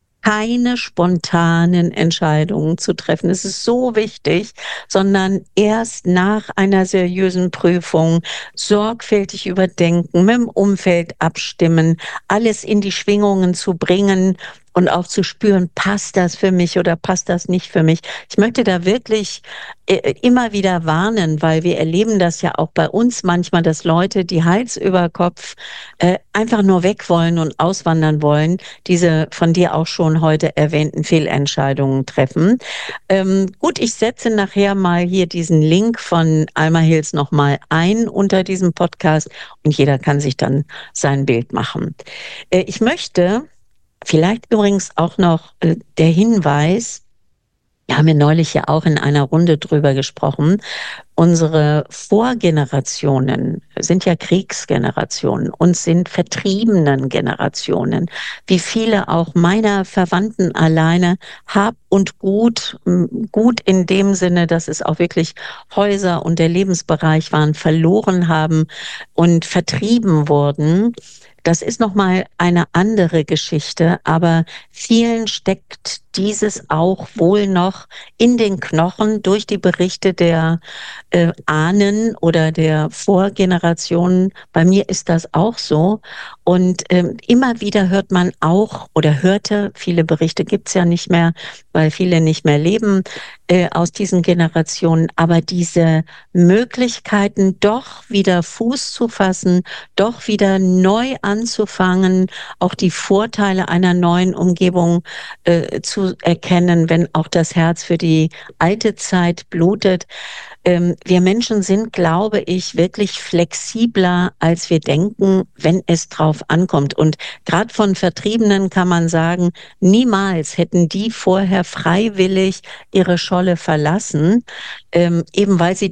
keine spontanen Entscheidungen zu treffen. Es ist so wichtig, sondern erst nach einer seriösen Prüfung sorgfältig überdenken, mit dem Umfeld abstimmen, alles in die Schwingungen zu bringen und auch zu spüren, passt das für mich oder passt das nicht für mich. Ich möchte da wirklich äh, immer wieder warnen, weil wir erleben das ja auch bei uns manchmal, dass Leute, die Hals über Kopf äh, einfach nur weg wollen und auswandern wollen, diese von dir auch schon heute erwähnten Fehlentscheidungen treffen. Ähm, gut, ich setze nachher mal hier diesen Link von Alma Hills nochmal ein unter diesem Podcast und jeder kann sich dann sein Bild machen. Äh, ich möchte vielleicht übrigens auch noch äh, der Hinweis, wir haben ja neulich ja auch in einer Runde drüber gesprochen, unsere Vorgenerationen sind ja Kriegsgenerationen und sind vertriebenen Generationen. Wie viele auch meiner Verwandten alleine Hab und Gut, m, Gut in dem Sinne, dass es auch wirklich Häuser und der Lebensbereich waren, verloren haben und vertrieben wurden. Das ist noch mal eine andere Geschichte, aber vielen steckt dieses auch wohl noch in den Knochen durch die Berichte der äh, Ahnen oder der Vorgenerationen. Bei mir ist das auch so. Und ähm, immer wieder hört man auch oder hörte, viele Berichte gibt's ja nicht mehr, weil viele nicht mehr leben äh, aus diesen Generationen, aber diese Möglichkeiten, doch wieder Fuß zu fassen, doch wieder neu anzufangen, auch die Vorteile einer neuen Umgebung äh, zu erkennen, wenn auch das Herz für die alte Zeit blutet. Ähm, wir Menschen sind, glaube ich, wirklich flexibler, als wir denken, wenn es drauf ankommt. Und gerade von Vertriebenen kann man sagen, niemals hätten die vorher freiwillig ihre Scholle verlassen, ähm, eben weil sie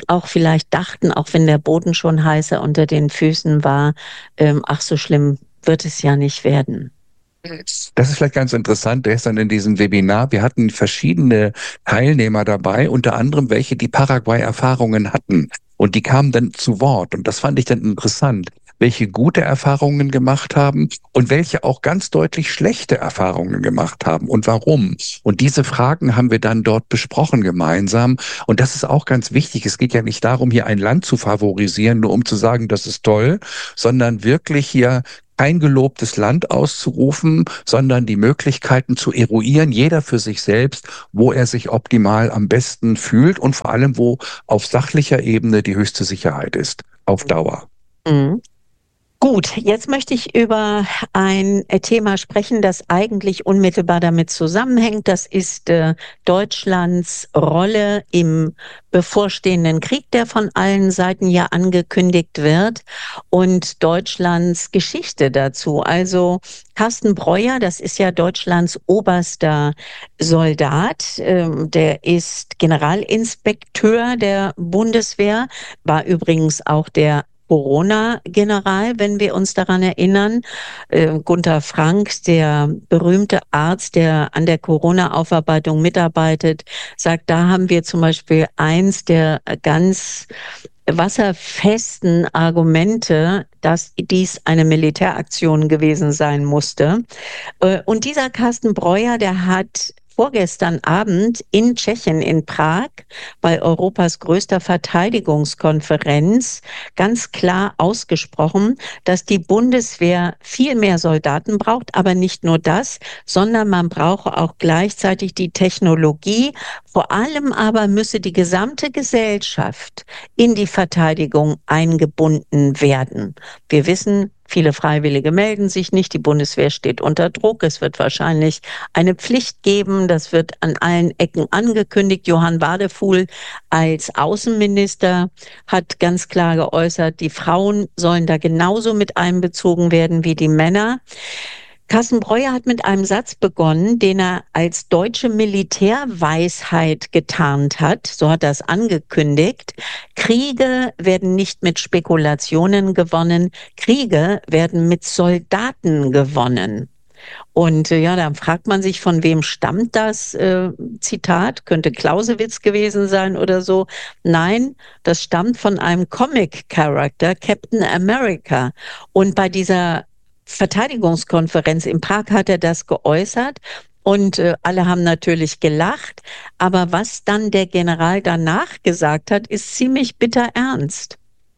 auch vielleicht dachten, auch wenn der Boden schon heißer unter den Füßen war, ähm, ach, so schlimm wird es ja nicht werden. Das ist vielleicht ganz interessant, gestern in diesem Webinar, wir hatten verschiedene Teilnehmer dabei, unter anderem welche, die Paraguay-Erfahrungen hatten. Und die kamen dann zu Wort. Und das fand ich dann interessant, welche gute Erfahrungen gemacht haben und welche auch ganz deutlich schlechte Erfahrungen gemacht haben und warum. Und diese Fragen haben wir dann dort besprochen gemeinsam. Und das ist auch ganz wichtig. Es geht ja nicht darum, hier ein Land zu favorisieren, nur um zu sagen, das ist toll, sondern wirklich hier kein gelobtes Land auszurufen, sondern die Möglichkeiten zu eruieren, jeder für sich selbst, wo er sich optimal am besten fühlt und vor allem, wo auf sachlicher Ebene die höchste Sicherheit ist, auf Dauer. Mhm. Gut, jetzt möchte ich über ein Thema sprechen, das eigentlich unmittelbar damit zusammenhängt. Das ist äh, Deutschlands Rolle im bevorstehenden Krieg, der von allen Seiten ja angekündigt wird, und Deutschlands Geschichte dazu. Also Carsten Breuer, das ist ja Deutschlands oberster Soldat, äh, der ist Generalinspekteur der Bundeswehr, war übrigens auch der Corona-General, wenn wir uns daran erinnern. Äh, Gunther Frank, der berühmte Arzt, der an der Corona-Aufarbeitung mitarbeitet, sagt, da haben wir zum Beispiel eins der ganz wasserfesten Argumente, dass dies eine Militäraktion gewesen sein musste. Äh, Und dieser Carsten Breuer, der hat vorgestern Abend in Tschechien, in Prag, bei Europas größter Verteidigungskonferenz ganz klar ausgesprochen, dass die Bundeswehr viel mehr Soldaten braucht, aber nicht nur das, sondern man brauche auch gleichzeitig die Technologie. Vor allem aber müsse die gesamte Gesellschaft in die Verteidigung eingebunden werden. Wir wissen, viele Freiwillige melden sich nicht, die Bundeswehr steht unter Druck. Es wird wahrscheinlich eine Pflicht geben, das wird an allen Ecken angekündigt. Johann Wadefuhl als Außenminister hat ganz klar geäußert, die Frauen sollen da genauso mit einbezogen werden wie die Männer. Carsten Breuer hat mit einem Satz begonnen, den er als deutsche Militärweisheit getarnt hat. So hat er es angekündigt. Kriege werden nicht mit Spekulationen gewonnen. Kriege werden mit Soldaten gewonnen. Und äh, ja, dann fragt man sich, von wem stammt das äh, Zitat? Könnte Clausewitz gewesen sein oder so. Nein, das stammt von einem Comic-Character, Captain America. Und bei dieser Verteidigungskonferenz in Prag hat er das geäußert und äh, alle haben natürlich gelacht. Aber was dann der General danach gesagt hat, ist ziemlich bitter ernst.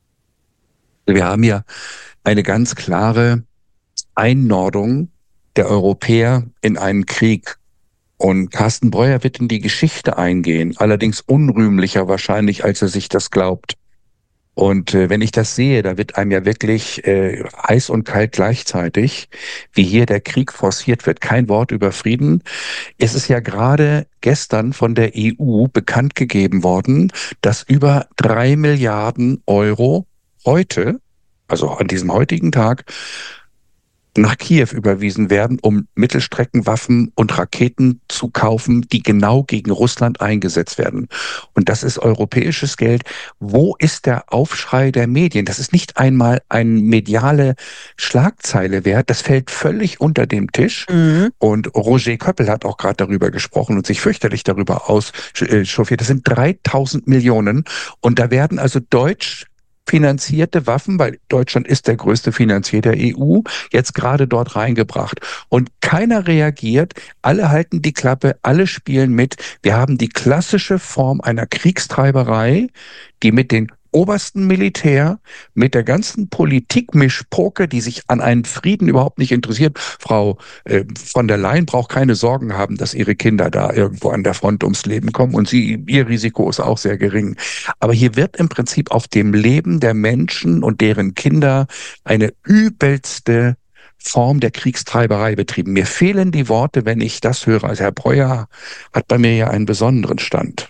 Wir haben ja eine ganz klare Einordnung der Europäer in einen Krieg. Und Carsten Breuer wird in die Geschichte eingehen, allerdings unrühmlicher wahrscheinlich, als er sich das glaubt. Und äh, wenn ich das sehe, da wird einem ja wirklich äh, heiß und kalt gleichzeitig, wie hier der Krieg forciert wird. Kein Wort über Frieden. Es ist ja gerade gestern von der E U bekannt gegeben worden, dass über drei Milliarden Euro heute, also an diesem heutigen Tag, nach Kiew überwiesen werden, um Mittelstreckenwaffen und Raketen zu kaufen, die genau gegen Russland eingesetzt werden. Und das ist europäisches Geld. Wo ist der Aufschrei der Medien? Das ist nicht einmal eine mediale Schlagzeile wert. Das fällt völlig unter dem Tisch. Mhm. Und Roger Köppel hat auch gerade darüber gesprochen und sich fürchterlich darüber auschauffiert. Das sind dreitausend Millionen. Und da werden also Deutsch finanzierte Waffen, weil Deutschland ist der größte Finanzier der E U, jetzt gerade dort reingebracht. Und keiner reagiert, alle halten die Klappe, alle spielen mit. Wir haben die klassische Form einer Kriegstreiberei, die mit den obersten Militär, mit der ganzen Politikmischpoke, die sich an einen Frieden überhaupt nicht interessiert. Frau äh, von der Leyen braucht keine Sorgen haben, dass ihre Kinder da irgendwo an der Front ums Leben kommen und sie, ihr Risiko ist auch sehr gering. Aber hier wird im Prinzip auf dem Leben der Menschen und deren Kinder eine übelste Form der Kriegstreiberei betrieben. Mir fehlen die Worte, wenn ich das höre. Also Herr Breuer hat bei mir ja einen besonderen Stand.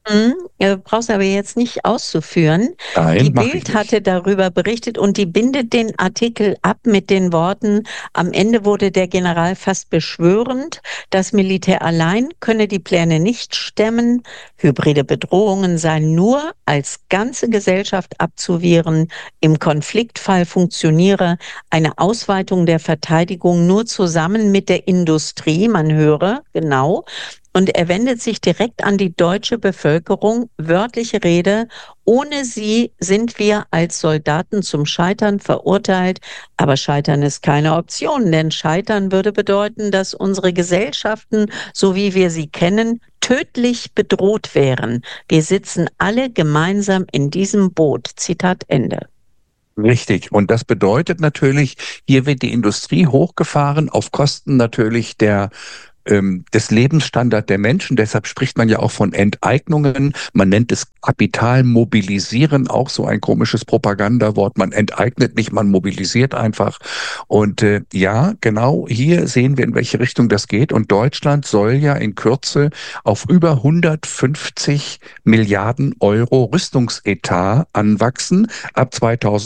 Mhm, äh, brauchst aber jetzt nicht auszuführen. Die Nein, mache ich Bild nicht. hatte darüber berichtet und die bindet den Artikel ab mit den Worten: „Am Ende wurde der General fast beschwörend, das Militär allein könne die Pläne nicht stemmen. Hybride Bedrohungen seien nur als ganze Gesellschaft abzuwehren. Im Konfliktfall funktioniere eine Ausweitung der Verteidigung nur zusammen mit der Industrie." Man höre, genau. Und er wendet sich direkt an die deutsche Bevölkerung, wörtliche Rede: „Ohne sie sind wir als Soldaten zum Scheitern verurteilt, aber Scheitern ist keine Option, denn Scheitern würde bedeuten, dass unsere Gesellschaften, so wie wir sie kennen, tödlich bedroht wären. Wir sitzen alle gemeinsam in diesem Boot." Zitat Ende. Richtig. Und das bedeutet natürlich, hier wird die Industrie hochgefahren auf Kosten natürlich der ähm, des Lebensstandards der Menschen. Deshalb spricht man ja auch von Enteignungen. Man nennt es Kapital mobilisieren, auch so ein komisches Propagandawort. Man enteignet nicht, man mobilisiert einfach. Und äh, ja, genau hier sehen wir, in welche Richtung das geht. Und Deutschland soll ja in Kürze auf über hundertfünfzig Milliarden Euro Rüstungsetat anwachsen ab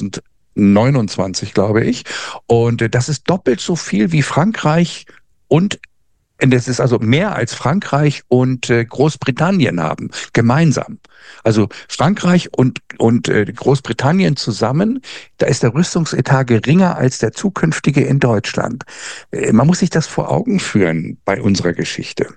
zweitausendneunundzwanzig, glaube ich. Und äh, das ist doppelt so viel wie Frankreich und und es ist also mehr als Frankreich und äh, Großbritannien haben, gemeinsam. Also Frankreich und, und äh, Großbritannien zusammen, da ist der Rüstungsetat geringer als der zukünftige in Deutschland. Äh, man muss sich das vor Augen führen bei unserer Geschichte.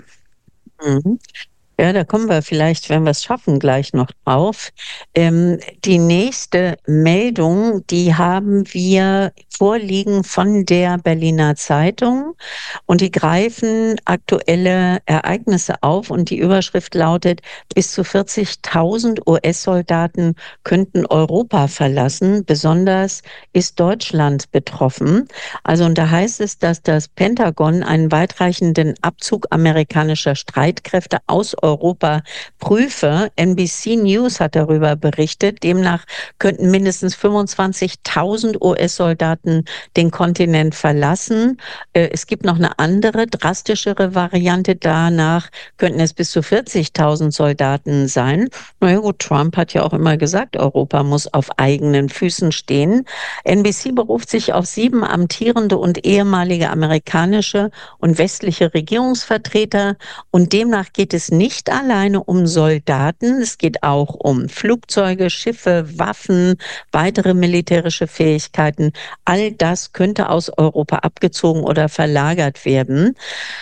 Mhm. Ja, da kommen wir vielleicht, wenn wir es schaffen, gleich noch drauf. Ähm, die nächste Meldung, die haben wir vorliegen von der Berliner Zeitung und die greifen aktuelle Ereignisse auf und die Überschrift lautet: „Bis zu vierzigtausend U S-Soldaten könnten Europa verlassen. Besonders ist Deutschland betroffen." Also, und da heißt es, dass das Pentagon einen weitreichenden Abzug amerikanischer Streitkräfte aus Europa prüfe. N B C News hat darüber berichtet. Demnach könnten mindestens fünfundzwanzigtausend U S-Soldaten den Kontinent verlassen. Äh, es gibt noch eine andere, drastischere Variante. Danach könnten es bis zu vierzigtausend Soldaten sein. Na ja gut, Trump hat ja auch immer gesagt, Europa muss auf eigenen Füßen stehen. N B C beruft sich auf sieben amtierende und ehemalige amerikanische und westliche Regierungsvertreter und demnach geht es nicht alleine um Soldaten, es geht auch um Flugzeuge, Schiffe, Waffen, weitere militärische Fähigkeiten. All das könnte aus Europa abgezogen oder verlagert werden.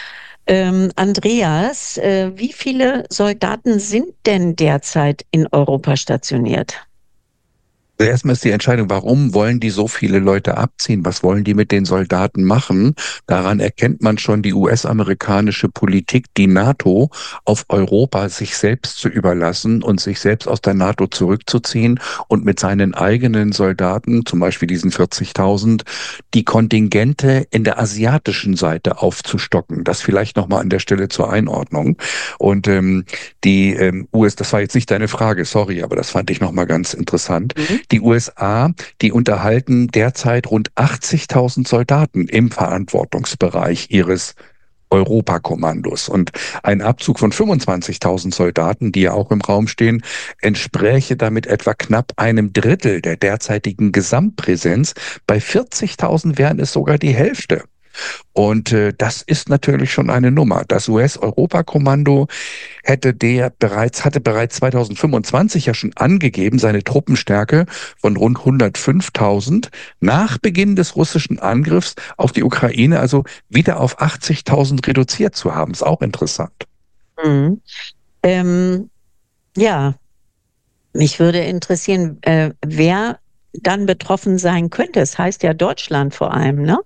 Ähm, Andreas, äh, wie viele Soldaten sind denn derzeit in Europa stationiert? Also erstmal ist die Entscheidung, warum wollen die so viele Leute abziehen? Was wollen die mit den Soldaten machen? Daran erkennt man schon die U S-amerikanische Politik, die NATO auf Europa sich selbst zu überlassen und sich selbst aus der NATO zurückzuziehen und mit seinen eigenen Soldaten, zum Beispiel diesen vierzigtausend, die Kontingente in der asiatischen Seite aufzustocken. Das vielleicht nochmal an der Stelle zur Einordnung. Und ähm, die ähm, U S, das war jetzt nicht deine Frage, sorry, aber das fand ich nochmal ganz interessant. Mhm. Die U S A, die unterhalten derzeit rund achtzigtausend Soldaten im Verantwortungsbereich ihres Europakommandos. Und ein Abzug von fünfundzwanzigtausend Soldaten, die ja auch im Raum stehen, entspräche damit etwa knapp einem Drittel der derzeitigen Gesamtpräsenz. Bei vierzigtausend wären es sogar die Hälfte. Und äh, das ist natürlich schon eine Nummer. Das U S-Europakommando hätte der bereits, hatte bereits zweitausendfünfundzwanzig ja schon angegeben, seine Truppenstärke von rund hundertfünftausend nach Beginn des russischen Angriffs auf die Ukraine, also wieder auf achtzigtausend reduziert zu haben. Ist auch interessant. Mhm. Ähm, ja, mich würde interessieren, äh, wer dann betroffen sein könnte. Es heißt ja Deutschland vor allem, ne?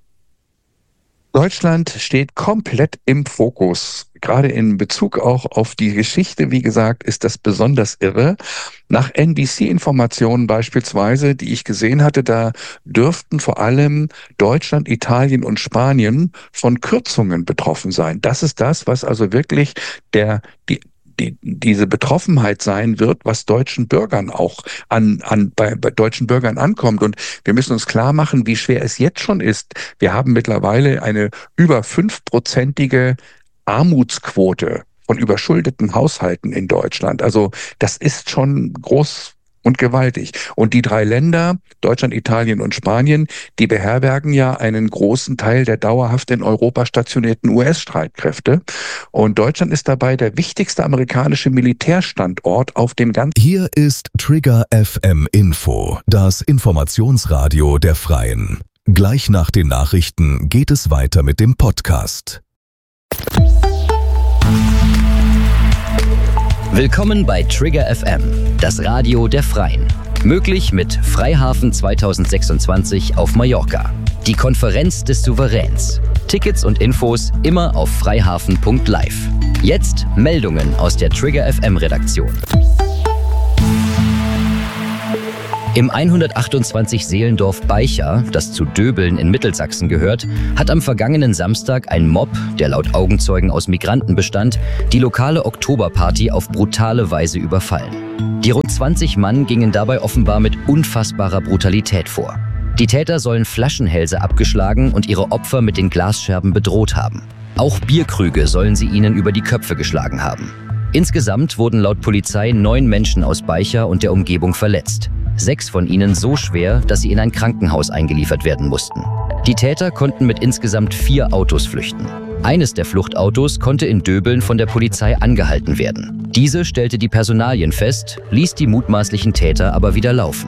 Deutschland steht komplett im Fokus. Gerade in Bezug auch auf die Geschichte, wie gesagt, ist das besonders irre. Nach N B C-Informationen beispielsweise, die ich gesehen hatte, da dürften vor allem Deutschland, Italien und Spanien von Kürzungen betroffen sein. Das ist das, was also wirklich der, die die, diese Betroffenheit sein wird, was deutschen Bürgern auch an, an bei, bei deutschen Bürgern ankommt. Und wir müssen uns klar machen, wie schwer es jetzt schon ist. Wir haben mittlerweile eine über fünfprozentige Armutsquote von überschuldeten Haushalten in Deutschland. Also das ist schon groß und gewaltig. Und die drei Länder, Deutschland, Italien und Spanien, die beherbergen ja einen großen Teil der dauerhaft in Europa stationierten U S-Streitkräfte. Und Deutschland ist dabei der wichtigste amerikanische Militärstandort auf dem ganzen... Hier ist Trigger F M Info, das Informationsradio der Freien. Gleich nach den Nachrichten geht es weiter mit dem Podcast. Willkommen bei Trigger F M, das Radio der Freien. Möglich mit Freihafen zweitausendsechsundzwanzig auf Mallorca. Die Konferenz des Souveräns. Tickets und Infos immer auf freihafen punkt live. Jetzt Meldungen aus der Trigger F M Redaktion. Im hundertachtundzwanzig Seelendorf Beicha, das zu Döbeln in Mittelsachsen gehört, hat am vergangenen Samstag ein Mob, der laut Augenzeugen aus Migranten bestand, die lokale Oktoberparty auf brutale Weise überfallen. Die rund zwanzig Mann gingen dabei offenbar mit unfassbarer Brutalität vor. Die Täter sollen Flaschenhälse abgeschlagen und ihre Opfer mit den Glasscherben bedroht haben. Auch Bierkrüge sollen sie ihnen über die Köpfe geschlagen haben. Insgesamt wurden laut Polizei neun Menschen aus Beicha und der Umgebung verletzt. Sechs von ihnen so schwer, dass sie in ein Krankenhaus eingeliefert werden mussten. Die Täter konnten mit insgesamt vier Autos flüchten. Eines der Fluchtautos konnte in Döbeln von der Polizei angehalten werden. Diese stellte die Personalien fest, ließ die mutmaßlichen Täter aber wieder laufen.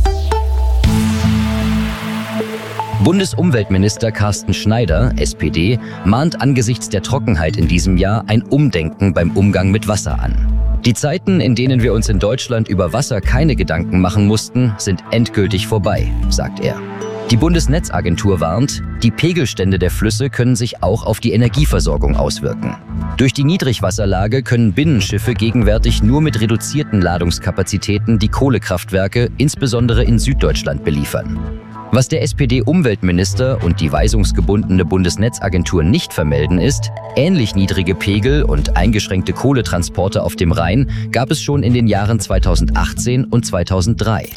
Bundesumweltminister Carsten Schneider, S P D, mahnt angesichts der Trockenheit in diesem Jahr ein Umdenken beim Umgang mit Wasser an. Die Zeiten, in denen wir uns in Deutschland über Wasser keine Gedanken machen mussten, sind endgültig vorbei, sagt er. Die Bundesnetzagentur warnt, die Pegelstände der Flüsse können sich auch auf die Energieversorgung auswirken. Durch die Niedrigwasserlage können Binnenschiffe gegenwärtig nur mit reduzierten Ladungskapazitäten die Kohlekraftwerke, insbesondere in Süddeutschland, beliefern. Was der S P D-Umweltminister und die weisungsgebundene Bundesnetzagentur nicht vermelden ist, ähnlich niedrige Pegel und eingeschränkte Kohletransporte auf dem Rhein gab es schon in den Jahren zweitausendachtzehn und zweitausenddrei.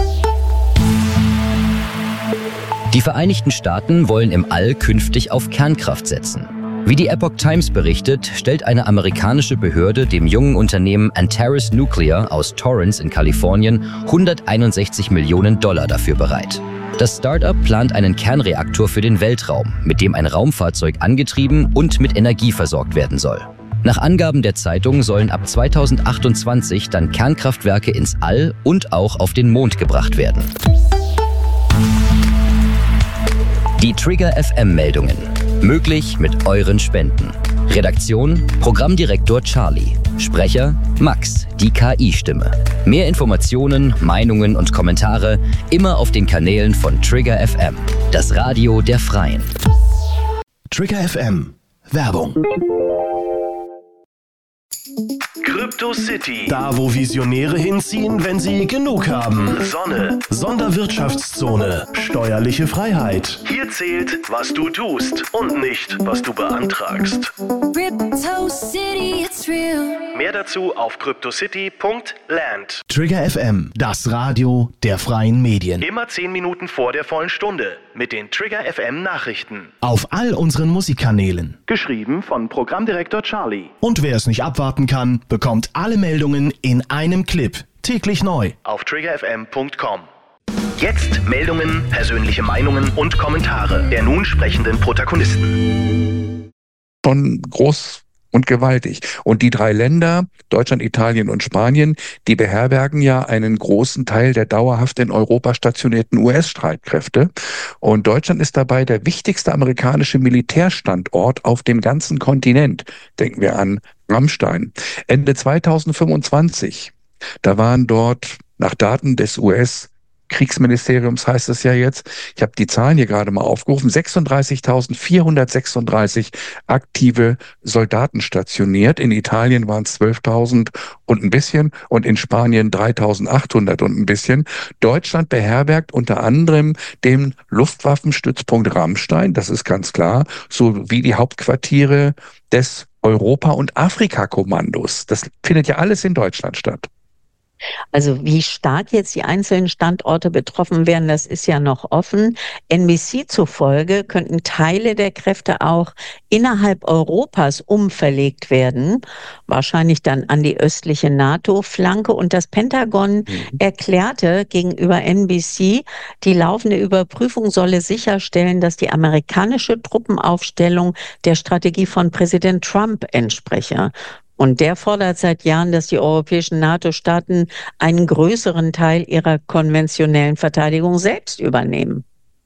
Die Vereinigten Staaten wollen im All künftig auf Kernkraft setzen. Wie die Epoch Times berichtet, stellt eine amerikanische Behörde dem jungen Unternehmen Antares Nuclear aus Torrance in Kalifornien hunderteinundsechzig Millionen Dollar dafür bereit. Das Start-up plant einen Kernreaktor für den Weltraum, mit dem ein Raumfahrzeug angetrieben und mit Energie versorgt werden soll. Nach Angaben der Zeitung sollen ab zweitausendachtundzwanzig dann Kernkraftwerke ins All und auch auf den Mond gebracht werden. Die Trigger F M-Meldungen. Möglich mit euren Spenden. Redaktion: Programmdirektor Charlie. Sprecher: Max, die K I-Stimme. Mehr Informationen, Meinungen und Kommentare immer auf den Kanälen von Trigger F M, das Radio der Freien. Trigger F M. Werbung. Crypto City. Da, wo Visionäre hinziehen, wenn sie genug haben. Sonne. Sonderwirtschaftszone. Steuerliche Freiheit. Hier zählt, was du tust und nicht, was du beantragst. Crypto City, it's real. Mehr dazu auf cryptocity punkt land. Trigger F M, das Radio der freien Medien. Immer zehn Minuten vor der vollen Stunde mit den Trigger F M Nachrichten. Auf all unseren Musikkanälen. Geschrieben von Programmdirektor Charlie. Und wer es nicht abwarten kann, bekommt alle Meldungen in einem Clip. Täglich neu. Auf trigger f m punkt com. Jetzt Meldungen, persönliche Meinungen und Kommentare der nun sprechenden Protagonisten. Schon groß und gewaltig. Und die drei Länder, Deutschland, Italien und Spanien, die beherbergen ja einen großen Teil der dauerhaft in Europa stationierten U S-Streitkräfte. Und Deutschland ist dabei der wichtigste amerikanische Militärstandort auf dem ganzen Kontinent. Denken wir an Rammstein. Ende zweitausendfünfundzwanzig, da waren dort nach Daten des U S Kriegsministeriums heißt es ja jetzt, ich habe die Zahlen hier gerade mal aufgerufen, sechsunddreißigtausendvierhundertsechsunddreißig aktive Soldaten stationiert. In Italien waren es zwölftausend und ein bisschen und in Spanien dreitausendachthundert und ein bisschen. Deutschland beherbergt unter anderem den Luftwaffenstützpunkt Rammstein, das ist ganz klar, sowie die Hauptquartiere des Europa- und Afrika-Kommandos. Das findet ja alles in Deutschland statt. Also wie stark jetzt die einzelnen Standorte betroffen werden, das ist ja noch offen. N B C zufolge könnten Teile der Kräfte auch innerhalb Europas umverlegt werden, wahrscheinlich dann an die östliche NATO-Flanke. Und das Pentagon Mhm. erklärte gegenüber N B C, die laufende Überprüfung solle sicherstellen, dass die amerikanische Truppenaufstellung der Strategie von Präsident Trump entspreche. Und der fordert seit Jahren, dass die europäischen NATO-Staaten einen größeren Teil ihrer konventionellen Verteidigung selbst übernehmen.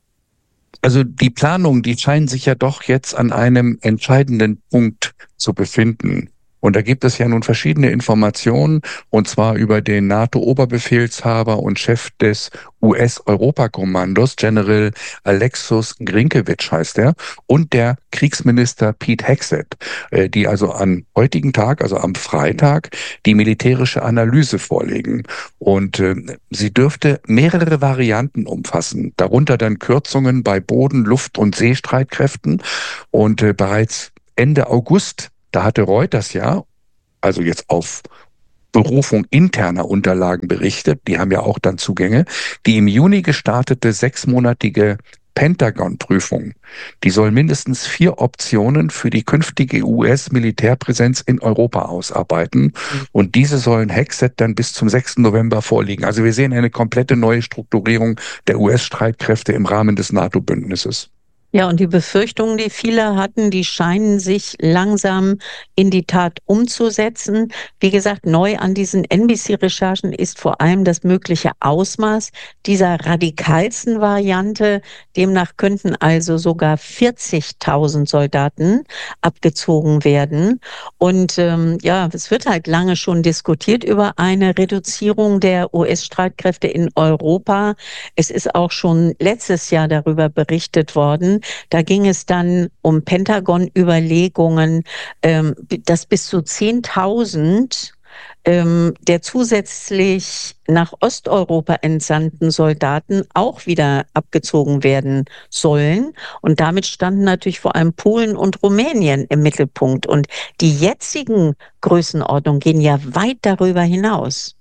Also die Planungen, die scheinen sich ja doch jetzt an einem entscheidenden Punkt zu befinden. Und da gibt es ja nun verschiedene Informationen, und zwar über den NATO-Oberbefehlshaber und Chef des U S-Europakommandos, General Alexus Grinkewitsch heißt er, und der Kriegsminister Pete Hegseth, äh, die also am heutigen Tag, also am Freitag, die militärische Analyse vorlegen. Und äh, sie dürfte mehrere Varianten umfassen, darunter dann Kürzungen bei Boden-, Luft- und Seestreitkräften. Und äh, bereits Ende August, da hatte Reuters ja, also jetzt auf Berufung interner Unterlagen berichtet, die haben ja auch dann Zugänge, die im Juni gestartete sechsmonatige Pentagon-Prüfung, die soll mindestens vier Optionen für die künftige U S-Militärpräsenz in Europa ausarbeiten. Und diese sollen Hegseth dann bis zum sechsten November vorliegen. Also wir sehen eine komplette neue Strukturierung der U S-Streitkräfte im Rahmen des NATO-Bündnisses. Ja, und die Befürchtungen, die viele hatten, die scheinen sich langsam in die Tat umzusetzen. Wie gesagt, neu an diesen N B C-Recherchen ist vor allem das mögliche Ausmaß dieser radikalsten Variante. Demnach könnten also sogar vierzigtausend Soldaten abgezogen werden. Und ähm, ja, es wird halt lange schon diskutiert über eine Reduzierung der U S-Streitkräfte in Europa. Es ist auch schon letztes Jahr darüber berichtet worden. Da ging es dann um Pentagon-Überlegungen, ähm, dass bis zu zehntausend ähm, der zusätzlich nach Osteuropa entsandten Soldaten auch wieder abgezogen werden sollen. Und damit standen natürlich vor allem Polen und Rumänien im Mittelpunkt. Und die jetzigen Größenordnungen gehen ja weit darüber hinaus.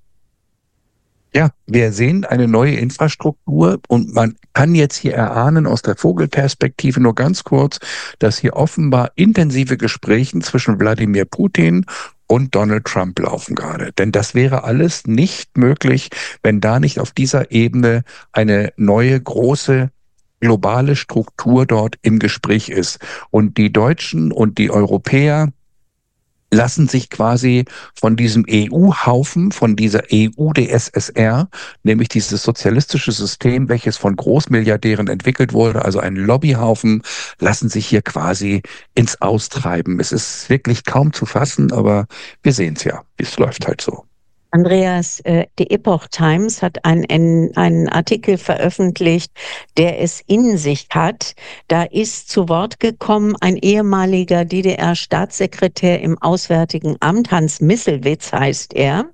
Ja, wir sehen eine neue Infrastruktur und man kann jetzt hier erahnen aus der Vogelperspektive nur ganz kurz, dass hier offenbar intensive Gespräche zwischen Wladimir Putin und Donald Trump laufen gerade. Denn das wäre alles nicht möglich, wenn da nicht auf dieser Ebene eine neue große globale Struktur dort im Gespräch ist. Und die Deutschen und die Europäer lassen sich quasi von diesem E U-Haufen, von dieser E U-D S S R, nämlich dieses sozialistische System, welches von Großmilliardären entwickelt wurde, also ein Lobbyhaufen, lassen sich hier quasi ins Austreiben. Es ist wirklich kaum zu fassen, aber wir sehen es ja. Es läuft halt so. Andreas, äh, die Epoch Times hat einen, einen Artikel veröffentlicht, der es in sich hat. Da ist zu Wort gekommen ein ehemaliger D D R-Staatssekretär im Auswärtigen Amt, Hans Misselwitz heißt er.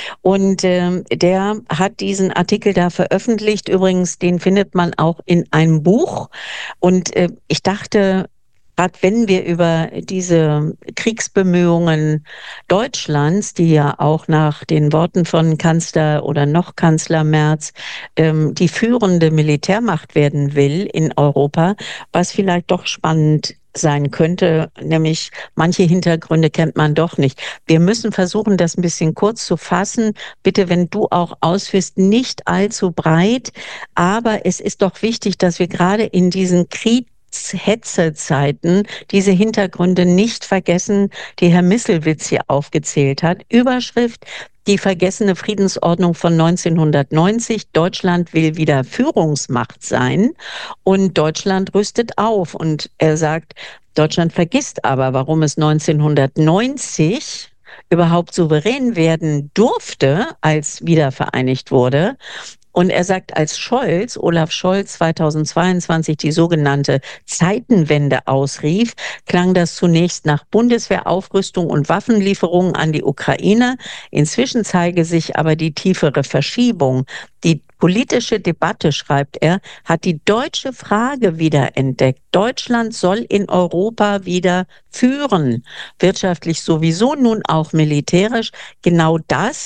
Und äh, der hat diesen Artikel da veröffentlicht. Übrigens, den findet man auch in einem Buch. Und äh, ich dachte, gerade wenn wir über diese Kriegsbemühungen Deutschlands, die ja auch nach den Worten von Kanzler oder noch Kanzler Merz ähm, die führende Militärmacht werden will in Europa, was vielleicht doch spannend sein könnte, nämlich manche Hintergründe kennt man doch nicht. Wir müssen versuchen, das ein bisschen kurz zu fassen. Bitte, wenn du auch ausführst, nicht allzu breit, aber es ist doch wichtig, dass wir gerade in diesen Krieg Hetzezeiten diese Hintergründe nicht vergessen, die Herr Misselwitz hier aufgezählt hat. Überschrift: Die vergessene Friedensordnung von neunzehnhundertneunzig. Deutschland will wieder Führungsmacht sein und Deutschland rüstet auf. Und er sagt, Deutschland vergisst aber, warum es neunzehnhundertneunzig überhaupt souverän werden durfte, als wiedervereinigt wurde. Und er sagt, als Scholz, Olaf Scholz zweitausendzweiundzwanzig die sogenannte Zeitenwende ausrief, klang das zunächst nach Bundeswehraufrüstung und Waffenlieferungen an die Ukraine. Inzwischen zeige sich aber die tiefere Verschiebung. Die politische Debatte, schreibt er, hat die deutsche Frage wiederentdeckt. Deutschland soll in Europa wieder führen. Wirtschaftlich sowieso, nun auch militärisch. Genau das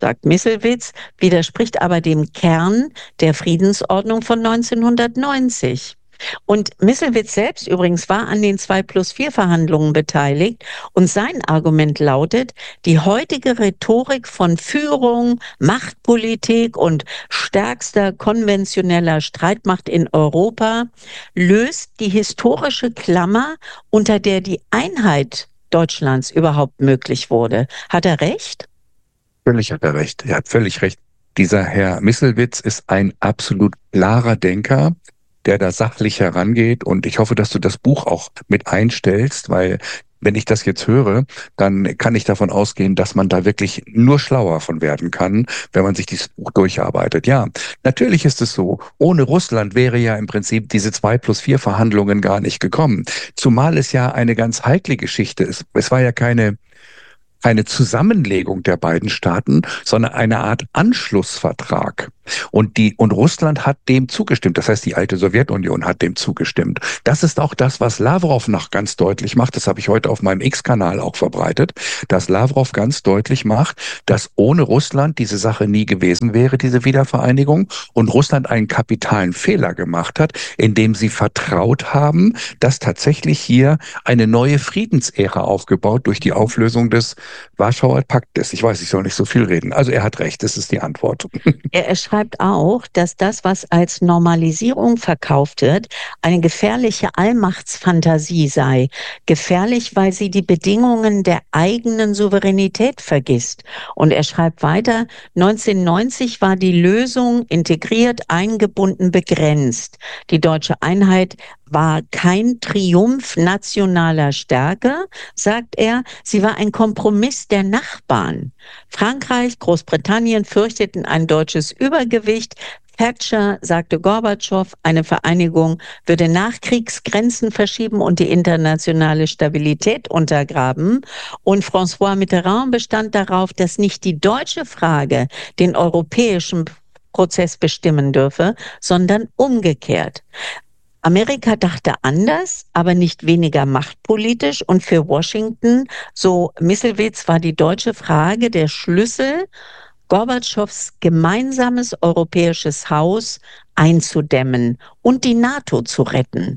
sagt Misselwitz, widerspricht aber dem Kern der Friedensordnung von neunzehnhundertneunzig. Und Misselwitz selbst übrigens war an den zwei plus vier Verhandlungen beteiligt und sein Argument lautet, die heutige Rhetorik von Führung, Machtpolitik und stärkster konventioneller Streitmacht in Europa löst die historische Klammer, unter der die Einheit Deutschlands überhaupt möglich wurde. Hat er recht? Völlig hat er recht. Er hat völlig recht. Dieser Herr Misselwitz ist ein absolut klarer Denker, der da sachlich herangeht. Und ich hoffe, dass du das Buch auch mit einstellst, weil wenn ich das jetzt höre, dann kann ich davon ausgehen, dass man da wirklich nur schlauer von werden kann, wenn man sich dieses Buch durcharbeitet. Ja, natürlich ist es so. Ohne Russland wäre ja im Prinzip diese zwei plus vier Verhandlungen gar nicht gekommen. Zumal es ja eine ganz heikle Geschichte ist. Es war ja keine keine Zusammenlegung der beiden Staaten, sondern eine Art Anschlussvertrag. Und die, und Russland hat dem zugestimmt. Das heißt, die alte Sowjetunion hat dem zugestimmt. Das ist auch das, was Lavrov noch ganz deutlich macht. Das habe ich heute auf meinem X-Kanal auch verbreitet, dass Lavrov ganz deutlich macht, dass ohne Russland diese Sache nie gewesen wäre, diese Wiedervereinigung. Und Russland einen kapitalen Fehler gemacht hat, indem sie vertraut haben, dass tatsächlich hier eine neue Friedensära aufgebaut durch die Auflösung des Warschauer Paktes. Ich weiß, ich soll nicht so viel reden. Also er hat recht, das ist die Antwort. Er schreibt auch, dass das, was als Normalisierung verkauft wird, eine gefährliche Allmachtsfantasie sei. Gefährlich, weil sie die Bedingungen der eigenen Souveränität vergisst. Und er schreibt weiter, neunzehnhundertneunzig war die Lösung integriert, eingebunden, begrenzt. Die deutsche Einheit war kein Triumph nationaler Stärke, sagt er, sie war ein Kompromiss der Nachbarn. Frankreich, Großbritannien fürchteten ein deutsches Übergewicht. Thatcher, sagte Gorbatschow, eine Vereinigung würde Nachkriegsgrenzen verschieben und die internationale Stabilität untergraben. Und François Mitterrand bestand darauf, dass nicht die deutsche Frage den europäischen Prozess bestimmen dürfe, sondern umgekehrt. Amerika dachte anders, aber nicht weniger machtpolitisch. Und für Washington, so Misselwitz, war die deutsche Frage der Schlüssel, Gorbatschows gemeinsames europäisches Haus einzudämmen und die NATO zu retten.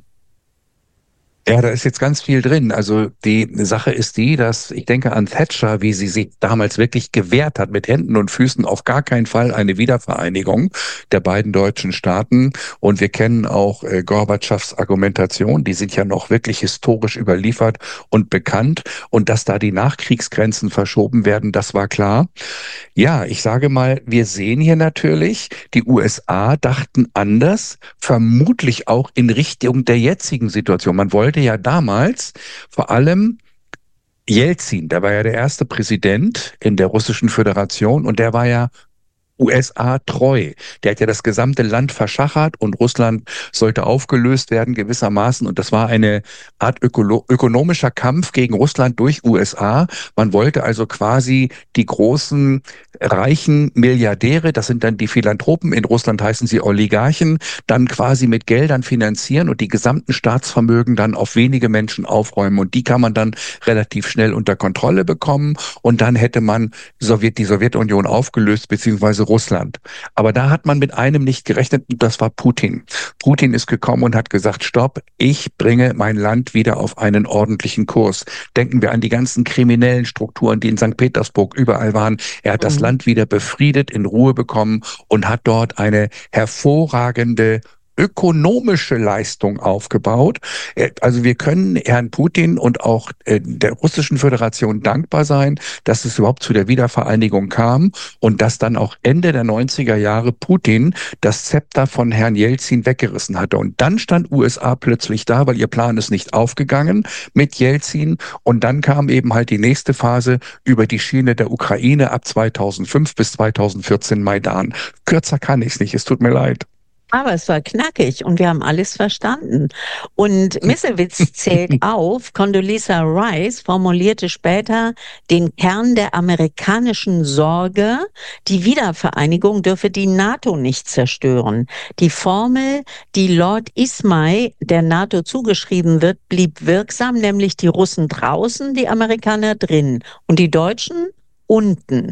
Ja, da ist jetzt ganz viel drin. Also die Sache ist die, dass ich denke an Thatcher, wie sie sich damals wirklich gewehrt hat, mit Händen und Füßen auf gar keinen Fall eine Wiedervereinigung der beiden deutschen Staaten. Und wir kennen auch äh, Gorbatschows Argumentation, die sind ja noch wirklich historisch überliefert und bekannt. Und dass da die Nachkriegsgrenzen verschoben werden, das war klar. Ja, ich sage mal, wir sehen hier natürlich, die U S A dachten anders, vermutlich auch in Richtung der jetzigen Situation. Man wollte ja damals vor allem Jelzin, der war ja der erste Präsident in der Russischen Föderation und der war ja U S A treu. Der hat ja das gesamte Land verschachert und Russland sollte aufgelöst werden gewissermaßen und das war eine Art ökolo- ökonomischer Kampf gegen Russland durch U S A. Man wollte also quasi die großen reichen Milliardäre, das sind dann die Philanthropen, in Russland heißen sie Oligarchen, dann quasi mit Geldern finanzieren und die gesamten Staatsvermögen dann auf wenige Menschen aufräumen und die kann man dann relativ schnell unter Kontrolle bekommen und dann hätte man Sowjet, die Sowjetunion aufgelöst beziehungsweise Russland. Aber da hat man mit einem nicht gerechnet und das war Putin. Putin ist gekommen und hat gesagt, stopp, ich bringe mein Land wieder auf einen ordentlichen Kurs. Denken wir an die ganzen kriminellen Strukturen, die in Sankt Petersburg überall waren. Er hat mhm. das Land wieder befriedet, in Ruhe bekommen und hat dort eine hervorragende ökonomische Leistung aufgebaut. Also wir können Herrn Putin und auch der Russischen Föderation dankbar sein, dass es überhaupt zu der Wiedervereinigung kam und dass dann auch Ende der neunziger Jahre Putin das Zepter von Herrn Jelzin weggerissen hatte. Und dann stand U S A plötzlich da, weil ihr Plan ist nicht aufgegangen mit Jelzin. Und dann kam eben halt die nächste Phase über die Schiene der Ukraine ab zweitausendfünf bis zweitausendvierzehn Maidan. Kürzer kann ich es nicht, es tut mir leid. Aber es war knackig und wir haben alles verstanden. Und Misselwitz zählt auf, Condoleezza Rice formulierte später den Kern der amerikanischen Sorge, die Wiedervereinigung dürfe die NATO nicht zerstören. Die Formel, die Lord Ismay der NATO zugeschrieben wird, blieb wirksam, nämlich die Russen draußen, die Amerikaner drin und die Deutschen unten.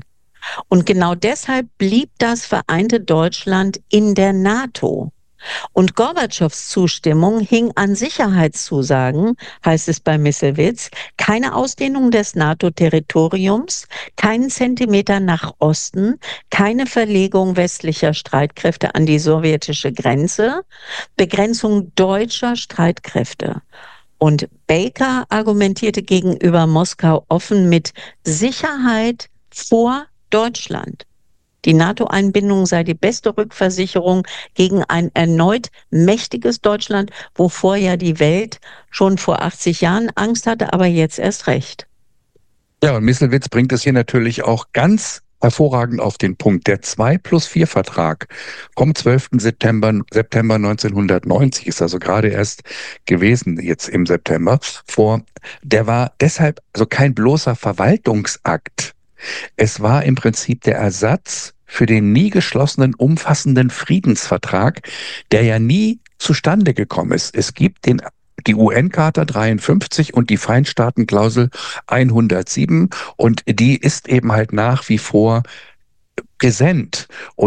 Und genau deshalb blieb das vereinte Deutschland in der NATO. Und Gorbatschows Zustimmung hing an Sicherheitszusagen, heißt es bei Misselwitz, keine Ausdehnung des NATO-Territoriums, keinen Zentimeter nach Osten, keine Verlegung westlicher Streitkräfte an die sowjetische Grenze, Begrenzung deutscher Streitkräfte. Und Baker argumentierte gegenüber Moskau offen mit Sicherheit vor Deutschland. Die NATO-Einbindung sei die beste Rückversicherung gegen ein erneut mächtiges Deutschland, wovor ja die Welt schon vor achtzig Jahren Angst hatte, aber jetzt erst recht. Ja, und Misselwitz bringt es hier natürlich auch ganz hervorragend auf den Punkt. Der zwei plus vier Vertrag vom zwölften September, September neunzehnhundertneunzig, ist also gerade erst gewesen, jetzt im September, vor, der war deshalb also kein bloßer Verwaltungsakt. Es war im Prinzip der Ersatz für den nie geschlossenen, umfassenden Friedensvertrag, der ja nie zustande gekommen ist. Es gibt den, die U N-Charta dreiundfünfzig und die Feinstaatenklausel hundertsieben und die ist eben halt nach wie vor präsent. Und